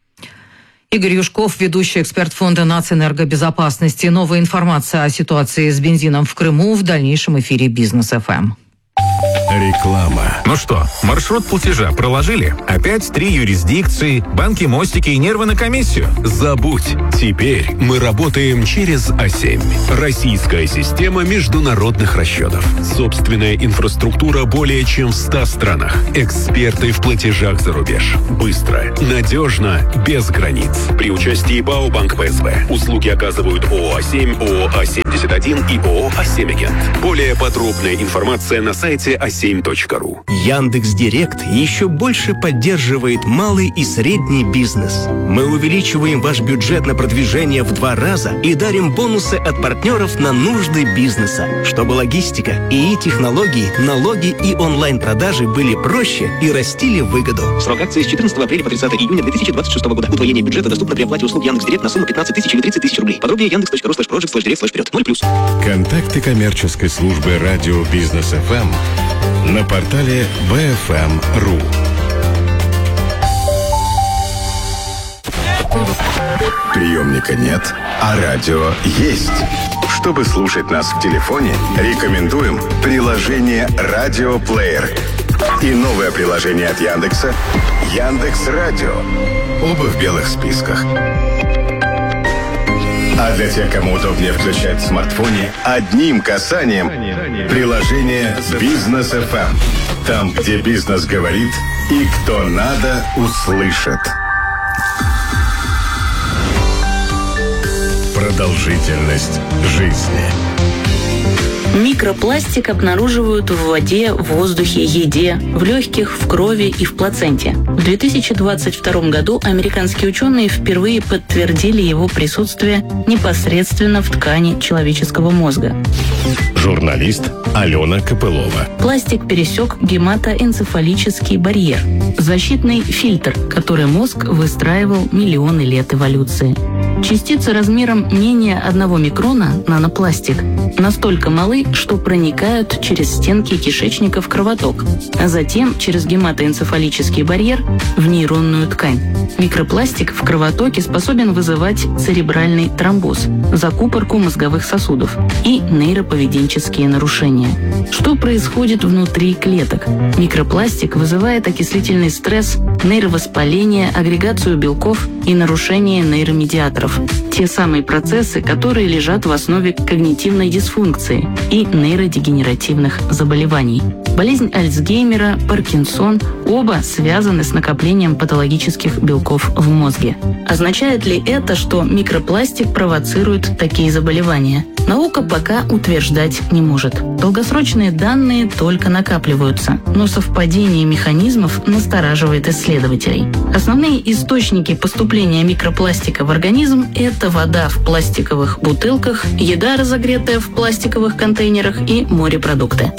Игорь Юшков, ведущий эксперт Фонда нацэнергобезопасности. Новая информация о ситуации с бензином в Крыму в дальнейшем эфире Бизнес ФМ. Реклама. Ну что, маршрут платежа проложили? Опять 3 юрисдикции, банки, мостики и нервы на комиссию? Забудь. Теперь мы работаем через А7. Российская система международных расчетов. Собственная инфраструктура более чем в 100 странах. Эксперты в платежах за рубеж. Быстро, надежно, без границ. При участии БАО «Банк ПСБ». Услуги оказывают ООО А7, ООО А71 и ООО А7-Агент. Более подробная информация на сайте a7.ru. Яндекс.Директ еще больше поддерживает малый и средний бизнес. Мы увеличиваем ваш бюджет на продвижение в 2 раза и дарим бонусы от партнеров на нужды бизнеса, чтобы логистика, ИИ-технологии, налоги и онлайн-продажи были проще и растили выгоду. Срок акции с 14 апреля по 30 июня 2026 года. Удвоение бюджета доступно при оплате услуг Яндекс.Директ на сумму 15 тысяч или 30 тысяч рублей. Подробнее yandex.ru/project/direct/вперед. 0+. Контакты коммерческой службы радио Бизнес ФМ на портале bfm.ru. Приемника нет, а радио есть. Чтобы слушать нас в телефоне, рекомендуем приложение «Радиоплеер» и новое приложение от Яндекса «Яндекс.Радио». Оба в белых списках. А для тех, кому удобнее включать в смартфоне, одним касанием приложение «Бизнес ФМ». Там, где бизнес говорит и кто надо, услышит. Продолжительность жизни. Микропластик обнаруживают в воде, в воздухе, еде, в легких, в крови и в плаценте. В 2022 году американские ученые впервые подтвердили его присутствие непосредственно в ткани человеческого мозга. Журналист Алена Копылова. Пластик пересек гематоэнцефалический барьер – защитный фильтр, который мозг выстраивал миллионы лет эволюции. Частицы размером менее 1 микрона, нанопластик, настолько малы, что проникают через стенки кишечника в кровоток, а затем через гематоэнцефалический барьер в нейронную ткань. Микропластик в кровотоке способен вызывать церебральный тромбоз, закупорку мозговых сосудов и нейроповеденческие нарушения. Что происходит внутри клеток? Микропластик вызывает окислительный стресс, нейровоспаление, агрегацию белков и нарушение нейромедиаторов. Те самые процессы, которые лежат в основе когнитивной дисфункции и нейродегенеративных заболеваний. Болезнь Альцгеймера, Паркинсон – оба связаны с накоплением патологических белков в мозге. Означает ли это, что микропластик провоцирует такие заболевания? Наука пока утверждать не может. Долгосрочные данные только накапливаются, но совпадение механизмов настораживает исследователей. Основные источники поступления микропластика в организм – это вода в пластиковых бутылках, еда, разогретая в пластиковых контейнерах, и морепродукты.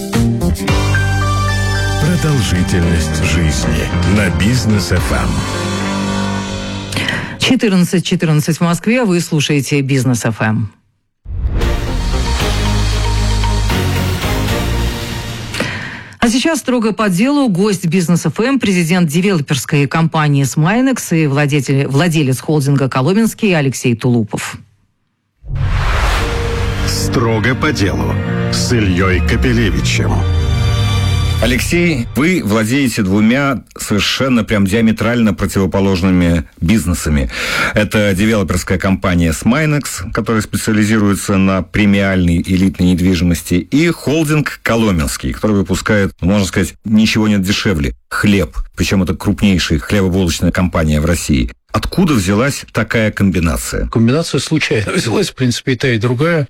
Продолжительность жизни на Бизнес ФМ. 14:14 в Москве. Вы слушаете Бизнес ФМ. А сейчас строго по делу гость Бизнес ФМ, президент девелоперской компании «Смайнекс» и владелец холдинга «Коломенский» Алексей Тулупов. Строго по делу с Ильей Капелевичем. Алексей, вы владеете двумя совершенно прям диаметрально противоположными бизнесами. Это девелоперская компания «Смайнекс», которая специализируется на премиальной элитной недвижимости, и холдинг «Коломенский», который выпускает, можно сказать, ничего нет дешевле – хлеб. Причем это крупнейшая хлебобулочная компания в России. Откуда взялась такая комбинация? Комбинация случайно взялась, в принципе, и та, и другая.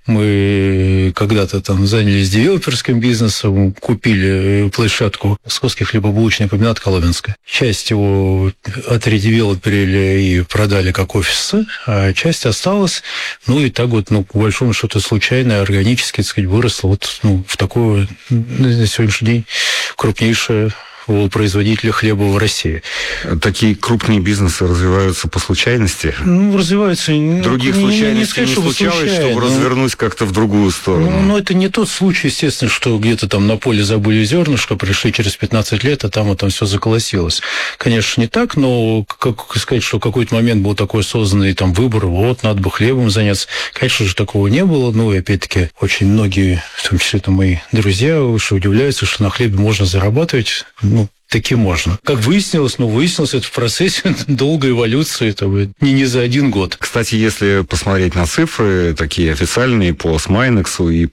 Мы когда-то там занялись девелоперским бизнесом, купили площадку Московский хлебобулочный комбинат «Коломенская». Часть его отредевелоперили и продали как офисы, а часть осталась. И так вот, по большому счету, случайно, органически, так сказать, выросла в такое, на сегодняшний день, крупнейшее производителя хлеба в России. Такие крупные бизнесы развиваются по случайности? Развиваются. Других случайностей не случалось, чтобы развернуть как-то в другую сторону? Это не тот случай, естественно, что где-то там на поле забыли зернышко, пришли через 15 лет, а там все заколосилось. Конечно, не так, но как сказать, что в какой-то момент был такой осознанный там выбор, надо бы хлебом заняться. Конечно же, такого не было. И опять-таки, очень многие, в том числе мои друзья, что удивляются, что на хлебе можно зарабатывать. Таки можно. Как выяснилось, это в процессе долгой эволюции, это не за один год. Кстати, если посмотреть на цифры, такие официальные по «Смайнексу» и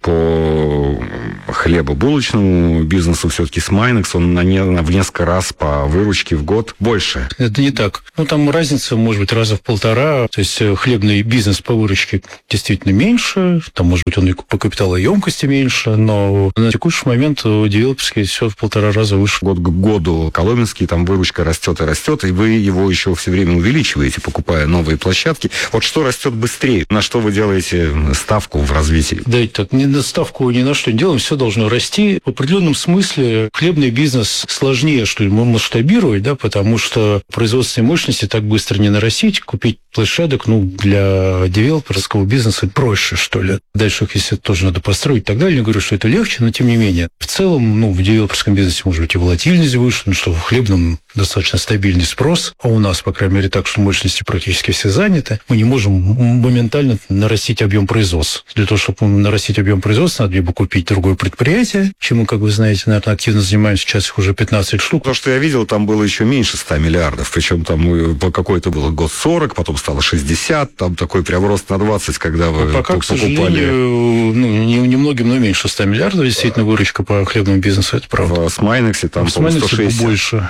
по хлебобулочному бизнесу, все-таки «Смайнекс», он в несколько раз по выручке в год больше. Это не так. Там разница, может быть, раза в 1,5. То есть хлебный бизнес по выручке действительно меньше, там, может быть, он и по капиталоемкости меньше, но на текущий момент девелоперский все в 1,5 раза выше. Год к году Коломенский, там выручка растет и растет, и вы его еще все время увеличиваете, покупая новые площадки. Вот что растет быстрее? На что вы делаете ставку в развитии? Да, не на ставку ни на что не делаем, все должно расти. В определенном смысле хлебный бизнес сложнее, что ли, масштабировать, потому что производственные мощности так быстро не нарастить, купить площадок, для девелоперского бизнеса проще, что ли. Дальше их, если тоже надо построить и так далее, не говорю, что это легче, но тем не менее. В целом, в девелоперском бизнесе может быть и волатильность выше, что в хлебном достаточно стабильный спрос, а у нас, по крайней мере, так, что мощности практически все заняты, мы не можем моментально нарастить объем производства. Для того, чтобы нарастить объем производства, надо либо купить другое предприятие, чем мы, как вы знаете, наверное, активно занимаемся, сейчас их уже 15 штук. То, что я видел, там было еще меньше 100 миллиардов, причем там какой-то был год 40, потом стало 60, там такой прям рост на 20, когда вы пока, покупали. К сожалению, немногим, но меньше 100 миллиардов, действительно, выручка по хлебному бизнесу, это правда. В «Смайнексе» там, по-моему, 160. Больше.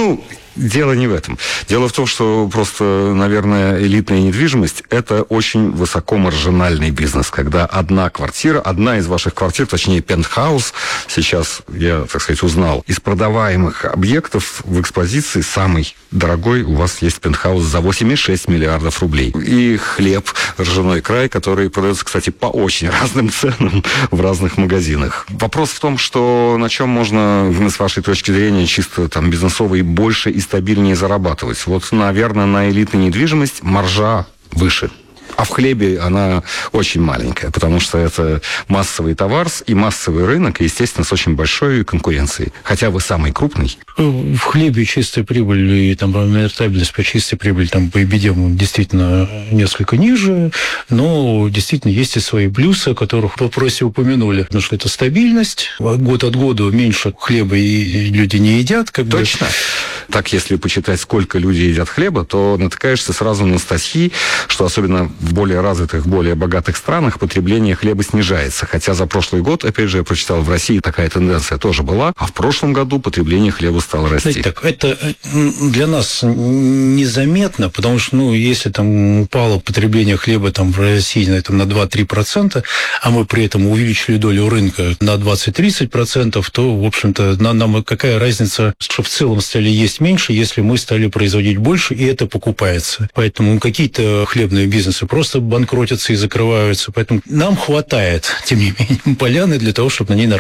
Дело не в этом. Дело в том, что просто, наверное, элитная недвижимость – это очень высокомаржинальный бизнес, когда одна из ваших квартир, точнее, пентхаус, сейчас я, так сказать, узнал, из продаваемых объектов в экспозиции самый дорогой у вас есть пентхаус за 8,6 миллиардов рублей. И хлеб, ржаной край, который продается, кстати, по очень разным ценам в разных магазинах. Вопрос в том, что на чем можно, с вашей точки зрения, чисто там бизнесово и больше и стабильнее зарабатывать. Наверное, на элитной недвижимость маржа выше. А в хлебе она очень маленькая, потому что это массовый товар и массовый рынок, и, естественно, с очень большой конкуренцией. Хотя вы самый крупный. В хлебе чистая прибыль и рентабельность по чистой прибыли по EBITDA действительно несколько ниже, но действительно есть и свои плюсы, о которых в вопросе упомянули. Потому что это стабильность, год от года меньше хлеба и люди не едят. Точно. Так, если почитать, сколько людей едят хлеба, то натыкаешься сразу на статьи, что особенно в более развитых, более богатых странах потребление хлеба снижается. Хотя за прошлый год, опять же, я прочитал, в России такая тенденция тоже была, а в прошлом году потребление хлеба стало расти. Знаете, так, это для нас незаметно, потому что, если там упало потребление хлеба в России на 2-3%, а мы при этом увеличили долю рынка на 20-30%, то, в общем-то, нам какая разница, что в целом стали есть меньше, если мы стали производить больше, и это покупается. Поэтому какие-то хлебные бизнесы просто банкротятся и закрываются. Поэтому нам хватает, тем не менее, поляны для того, чтобы на ней нормально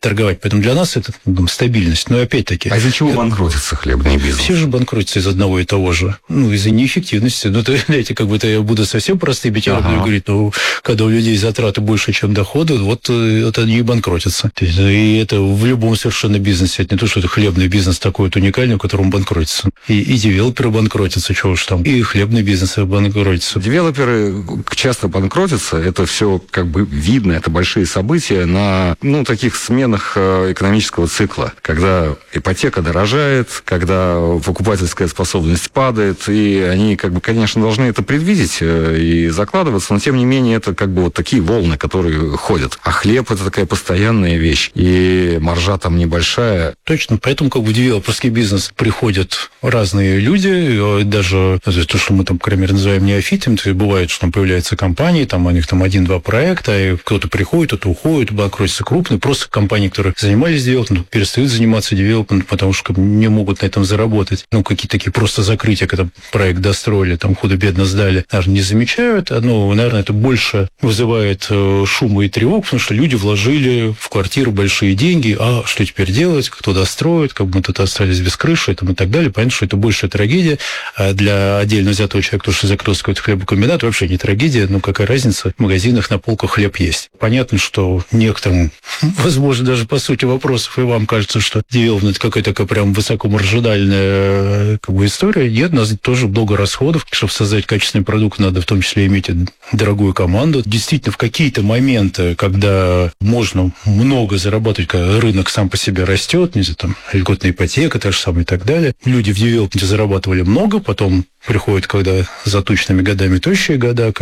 торговать. Поэтому для нас это стабильность. Но опять-таки... А из-за чего банкротится хлебный бизнес? Все же банкротятся из одного и того же. Из-за неэффективности. Знаете, я буду совсем простым пятеркой говорить, когда у людей затраты больше, чем доходы, вот они и банкротятся. И это в любом совершенно бизнесе. Это не то, что это хлебный бизнес такой вот уникальный, в котором банкротится. И девелоперы банкротятся, чего уж там. И хлебный бизнес банкротится. Девелоперы часто банкротятся. Это все видно. Это большие события на таких сменах экономического цикла. Когда ипотека дорожает, когда покупательская способность падает, и они, конечно, должны это предвидеть и закладываться, но, тем не менее, это вот такие волны, которые ходят. А хлеб – это такая постоянная вещь, и маржа там небольшая. Точно, поэтому в девелоперский бизнес приходят разные люди, даже то, что мы к примеру, называем неофитами, то есть бывает, что там появляются компании, там у них 1-2 проекта, и кто-то приходит, кто-то уходит, банкротятся крупные, просто компании, которые занимались девелопментом, перестают заниматься девелопментом, потому что не могут на этом заработать. Какие-то такие просто закрытия, когда проект достроили, там худо-бедно сдали, даже не замечают. Наверное, это больше вызывает шума и тревог, потому что люди вложили в квартиру большие деньги, а что теперь делать, кто достроит, мы тут остались без крыши и так далее. Понятно, что это большая трагедия. А для отдельно взятого человека, то, что закрылся какой-то хлебокомбинат, вообще не трагедия, какая разница, в магазинах на полках хлеб есть. Понятно, что некоторым, возможно, даже по сути вопросов и вам кажется, что девелопмент это какая-то такая прям высокомаржинальная история. Нет, у нас тоже много расходов. Чтобы создать качественный продукт, надо в том числе иметь дорогую команду. Действительно, в какие-то моменты, когда можно много зарабатывать, когда рынок сам по себе растет, льготная ипотека, та же самая и так далее, люди в девелопменте зарабатывали много, потом приходят, когда за тучными годами тощие года,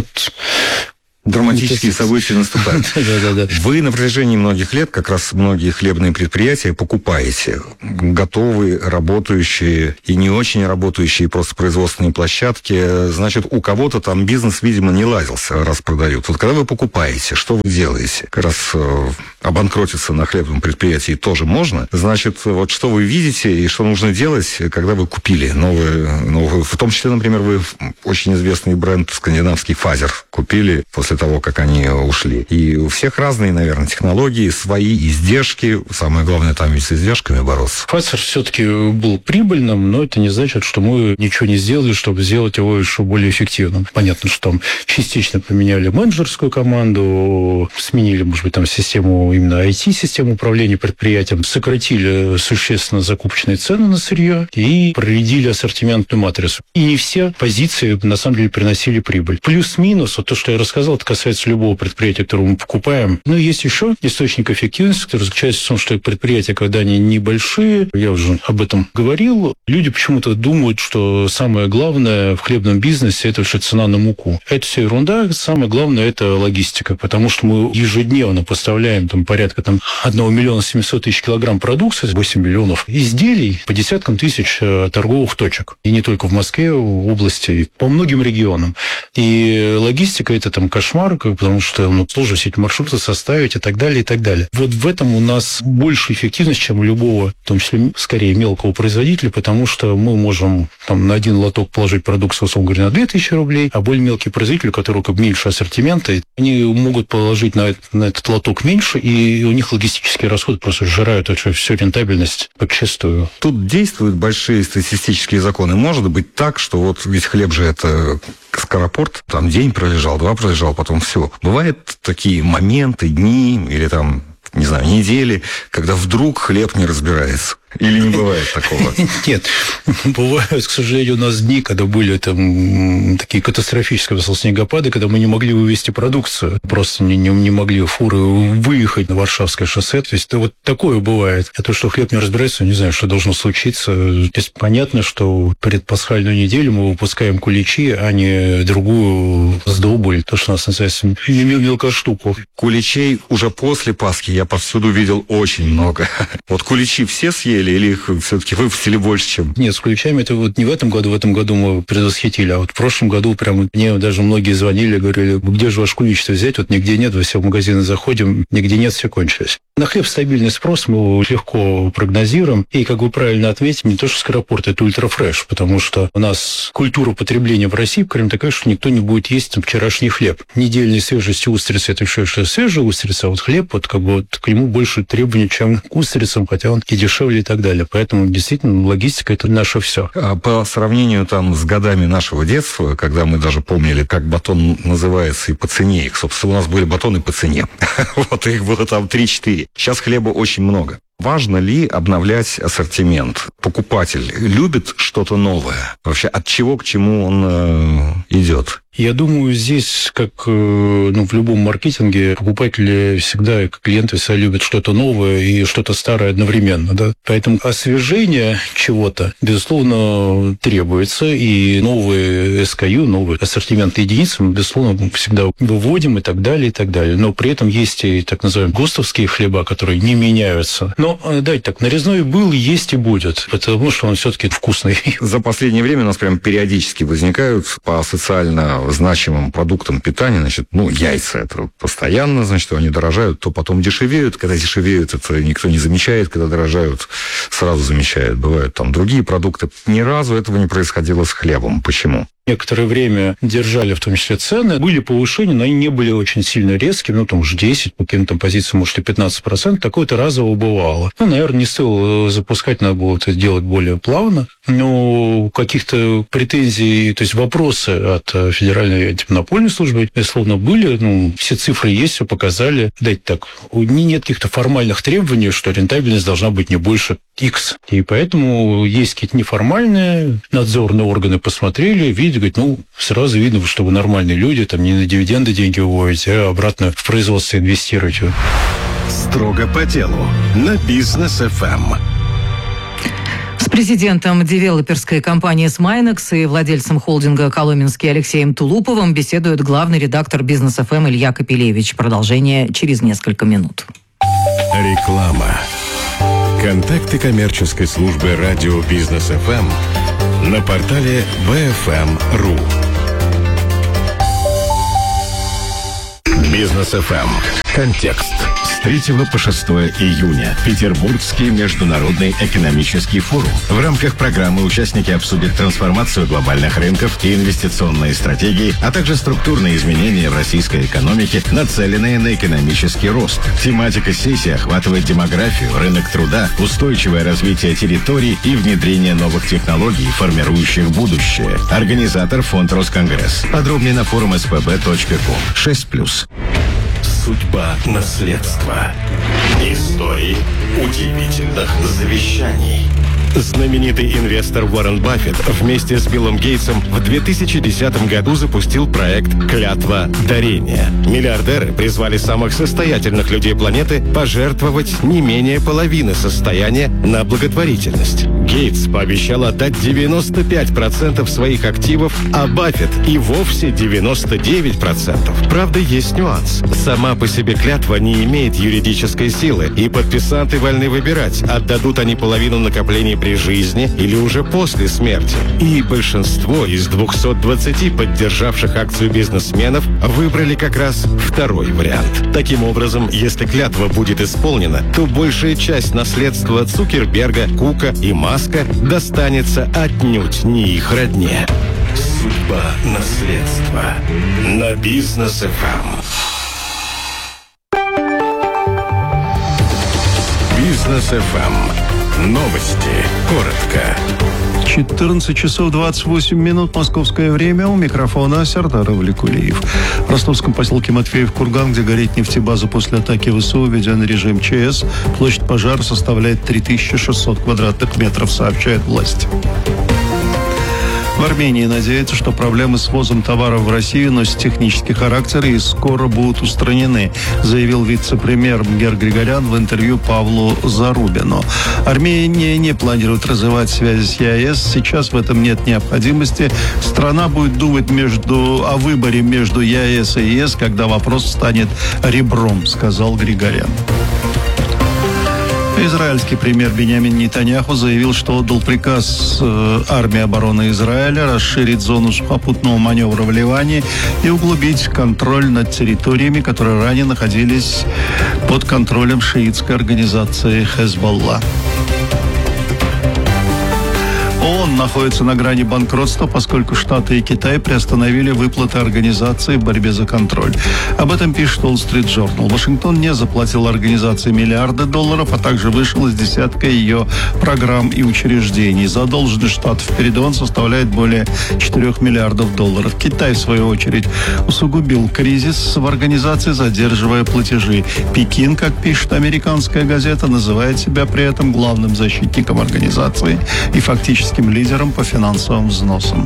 драматические события наступают. Вы на протяжении многих лет как раз многие хлебные предприятия покупаете. Готовые, работающие и не очень работающие просто производственные площадки. Значит, у кого-то там бизнес, видимо, не ладился, раз продают. Когда вы покупаете, что вы делаете? Как раз обанкротиться на хлебном предприятии тоже можно. Значит, что вы видите и что нужно делать, когда вы купили новый, в том числе, например, вы очень известный бренд скандинавский Фазер купили после того, как они ушли. И у всех разные, наверное, технологии, свои издержки. Самое главное, там ведь с издержками бороться. Фазер все-таки был прибыльным, но это не значит, что мы ничего не сделали, чтобы сделать его еще более эффективным. Понятно, что там частично поменяли менеджерскую команду, сменили, может быть, систему, именно IT-систему управления предприятием, сократили существенно закупочные цены на сырье и проредили ассортиментную матрицу. И не все позиции, на самом деле, приносили прибыль. Плюс-минус, то, что я рассказал, это касается любого предприятия, которое мы покупаем. Но есть еще источник эффективности, который заключается в том, что предприятия, когда они небольшие, я уже об этом говорил, люди почему-то думают, что самое главное в хлебном бизнесе – это вообще цена на муку. Это все ерунда. Самое главное – это логистика, потому что мы ежедневно поставляем порядка 1 700 000 килограмм продукции, 8 миллионов изделий по десяткам тысяч торговых точек. И не только в Москве, в области, по многим регионам. И логистика – это кошмар, потому что сложно все эти маршруты составить и так далее, и так далее. Вот в этом у нас больше эффективность, чем у любого, в том числе, скорее, мелкого производителя, потому что мы можем на один лоток положить продукцию, условно говоря, на 2000 рублей, а более мелкие производители, у которых меньше ассортимента, они могут положить на этот лоток меньше, и у них логистические расходы просто сжирают всю рентабельность подчастую. Тут действуют большие статистические законы. Может быть так, что ведь хлеб же это скоропорт, день пролежал, 2 пролежал, потом все. Бывают такие моменты, дни или недели, когда вдруг хлеб не разбирается. Или не бывает такого? Нет. Бывают, к сожалению, у нас дни, когда были такие катастрофические снегопады, когда мы не могли вывезти продукцию. Просто не могли фуры выехать на Варшавское шоссе. То есть такое бывает. А то, что хлеб не разбирается, не знаю, что должно случиться. То есть понятно, что предпасхальную неделю мы выпускаем куличи, а не другую сдобу, то, что у нас называется мелкоштуку. Куличей уже после Пасхи я повсюду видел очень много. Куличи все съели, или их все-таки выпустили больше, чем... Нет, с ключами это не в этом году мы предвосхитили, а в прошлом году прямо мне даже многие звонили, говорили, где же ваш ключ-то взять, нигде нет, во все магазины заходим, нигде нет, все кончилось. На хлеб стабильный спрос, мы его легко прогнозируем. И, как вы правильно отметили, не то, что скоропорт, это ультрафреш, потому что у нас культура потребления в России, кроме такая, что никто не будет есть вчерашний хлеб. Недельной свежести устрицы – это еще что свежая устрица, а вот хлеб, вот как бы вот к нему больше требований, чем к устрицам, хотя он и дешевле и так далее. Поэтому, действительно, логистика – это наше все. А по сравнению там с годами нашего детства, когда мы даже помнили, как батон называется и по цене их, собственно, у нас были батоны по цене. Вот их было там 3-4. Сейчас хлеба очень много. Важно ли обновлять ассортимент? Покупатель любит что-то новое? Вообще от чего к чему он идет? Я думаю, здесь, как в любом маркетинге, покупатели всегда, клиенты всегда любят что-то новое и что-то старое одновременно. Да? Поэтому освежение чего-то, безусловно, требуется. И новые SKU, новые ассортименты единицы мы, безусловно, всегда выводим и так далее, и так далее. Но при этом есть и так называемые ГОСТовские хлеба, которые не меняются. Но, давайте так, нарезной был, есть и будет, потому что он все-таки вкусный. За последнее время у нас прям периодически возникают по социально значимым продуктам питания, значит, яйца, это постоянно, значит, они дорожают, то потом дешевеют. Когда дешевеют, это никто не замечает, когда дорожают, сразу замечают. Бывают там другие продукты. Ни разу этого не происходило с хлебом. Почему? Некоторое время держали, в том числе, цены. Были повышения, но они не были очень сильно резкими. Там уже 10, по каким-то позициям, может, и 15%. Такое-то разово бывало. Наверное, не стоило запускать, надо было это делать более плавно. Но каких-то претензий, то есть вопросы от Федеральной антимонопольной службы, безусловно, были. Все цифры есть, все показали. Дайте так, нет каких-то формальных требований, что рентабельность должна быть не больше X. И поэтому есть какие-то неформальные надзорные органы посмотрели, видят, говорит, сразу видно, что вы нормальные люди, там не на дивиденды деньги выводите, а обратно в производство инвестируете. Строго по делу на Бизнес FM. С президентом девелоперской компании «Смайнекс» и владельцем холдинга «Коломенский» Алексеем Тулуповым беседует главный редактор Бизнес FM Илья Капелевич. Продолжение через несколько минут. Реклама. Контакты коммерческой службы радио Бизнес FM на портале bfm.ru. Бизнес FM. Контекст. С 3 по 6 июня. Петербургский международный экономический форум. В рамках программы участники обсудят трансформацию глобальных рынков и инвестиционные стратегии, а также структурные изменения в российской экономике, нацеленные на экономический рост. Тематика сессии охватывает демографию, рынок труда, устойчивое развитие территорий и внедрение новых технологий, формирующих будущее. Организатор фонд Росконгресс. Подробнее на форум spb.com. 6+. Судьба наследства. Истории удивительных завещаний. Знаменитый инвестор Уоррен Баффет вместе с Биллом Гейтсом в 2010 году запустил проект «Клятва дарения». Миллиардеры призвали самых состоятельных людей планеты пожертвовать не менее половины состояния на благотворительность. Гейтс пообещал отдать 95% своих активов, а Баффет и вовсе 99%. Правда, есть нюанс. Сама по себе клятва не имеет юридической силы, и подписанты вольны выбирать, отдадут они половину накоплений при жизни или уже после смерти. И большинство из 220 поддержавших акцию бизнесменов выбрали как раз второй вариант. Таким образом, если клятва будет исполнена, то большая часть наследства Цукерберга, Кука и Маска достанется отнюдь не их родне. Судьба наследства на Бизнес FM. Бизнес FM. Новости. Коротко. 14 часов 28 минут московское время. У микрофона Сердар Влекулиев. В ростовском поселке Матвеев-Курган, где горит нефтебаза после атаки ВСУ, введен режим ЧС. Площадь пожара составляет 3600 квадратных метров, сообщает власть. В Армении надеются, что проблемы с ввозом товаров в Россию носят технический характер и скоро будут устранены, заявил вице-премьер Мгер Григорян в интервью Павлу Зарубину. Армения не планирует развивать связи с ЕАЭС. Сейчас в этом нет необходимости. Страна будет думать о выборе между ЕАЭС и ЕС, когда вопрос станет ребром, сказал Григорян. Израильский премьер Биньямин Нетаньяху заявил, что отдал приказ армии обороны Израиля расширить зону сухопутного маневра в Ливане и углубить контроль над территориями, которые ранее находились под контролем шиитской организации «Хезболла». ООН находится на грани банкротства, поскольку Штаты и Китай приостановили выплаты организации в борьбе за контроль. Об этом пишет Wall Street Journal. Вашингтон не заплатил организации миллиарды долларов, а также вышел из десятка ее программ и учреждений. Задолженность Штатов перед ООН составляет более 4 миллиардов долларов. Китай, в свою очередь, усугубил кризис в организации, задерживая платежи. Пекин, как пишет американская газета, называет себя при этом главным защитником организации и фактически лидером по финансовым взносам.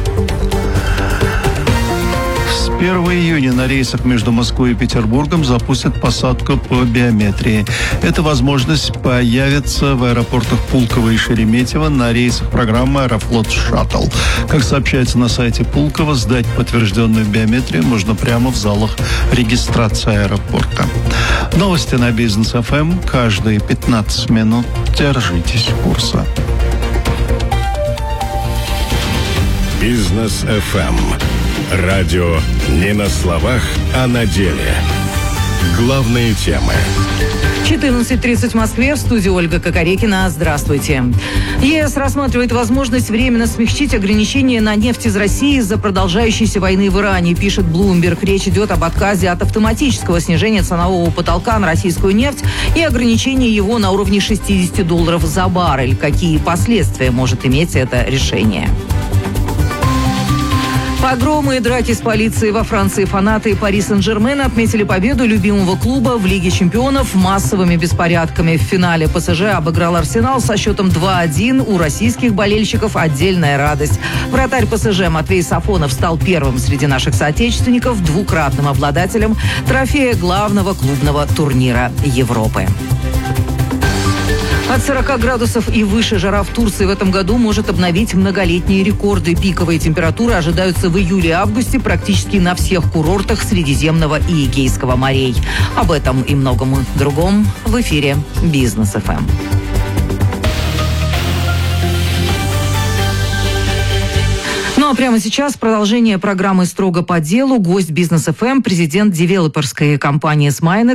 С 1 июня на рейсах между Москвой и Петербургом запустят посадку по биометрии. Эта возможность появится в аэропортах Пулково и Шереметьево на рейсах программы «Аэрофлот Шаттл». Как сообщается на сайте Пулково, сдать подтвержденную биометрию можно прямо в залах регистрации аэропорта. Новости на Бизнес ФМ каждые 15 минут. Держитесь курса. Бизнес ФМ. Радио не на словах, а на деле. Главные темы. 14:30 в Москве. В студии Ольга Кокорекина. Здравствуйте. ЕС рассматривает возможность временно смягчить ограничения на нефть из России из-за продолжающейся войны в Иране, пишет Bloomberg. Речь идет об отказе от автоматического снижения ценового потолка на российскую нефть и ограничении его на уровне $60 за баррель. Какие последствия может иметь это решение? Погромы и драки с полицией во Франции. Фанаты Пари Сен-Жермена отметили победу любимого клуба в Лиге чемпионов массовыми беспорядками. В финале ПСЖ обыграл Арсенал со счетом 2-1. У российских болельщиков отдельная радость. Вратарь ПСЖ Матвей Сафонов стал первым среди наших соотечественников, двукратным обладателем трофея главного клубного турнира Европы. От 40 градусов и выше жара в Турции в этом году может обновить многолетние рекорды. Пиковые температуры ожидаются в июле и августе практически на всех курортах Средиземного и Эгейского морей. Об этом и многом другом в эфире Бизнес ФМ. Ну а прямо сейчас продолжение программы «Строго по делу». Гость Бизнес ФМ, президент девелоперской компании «Смайнекс»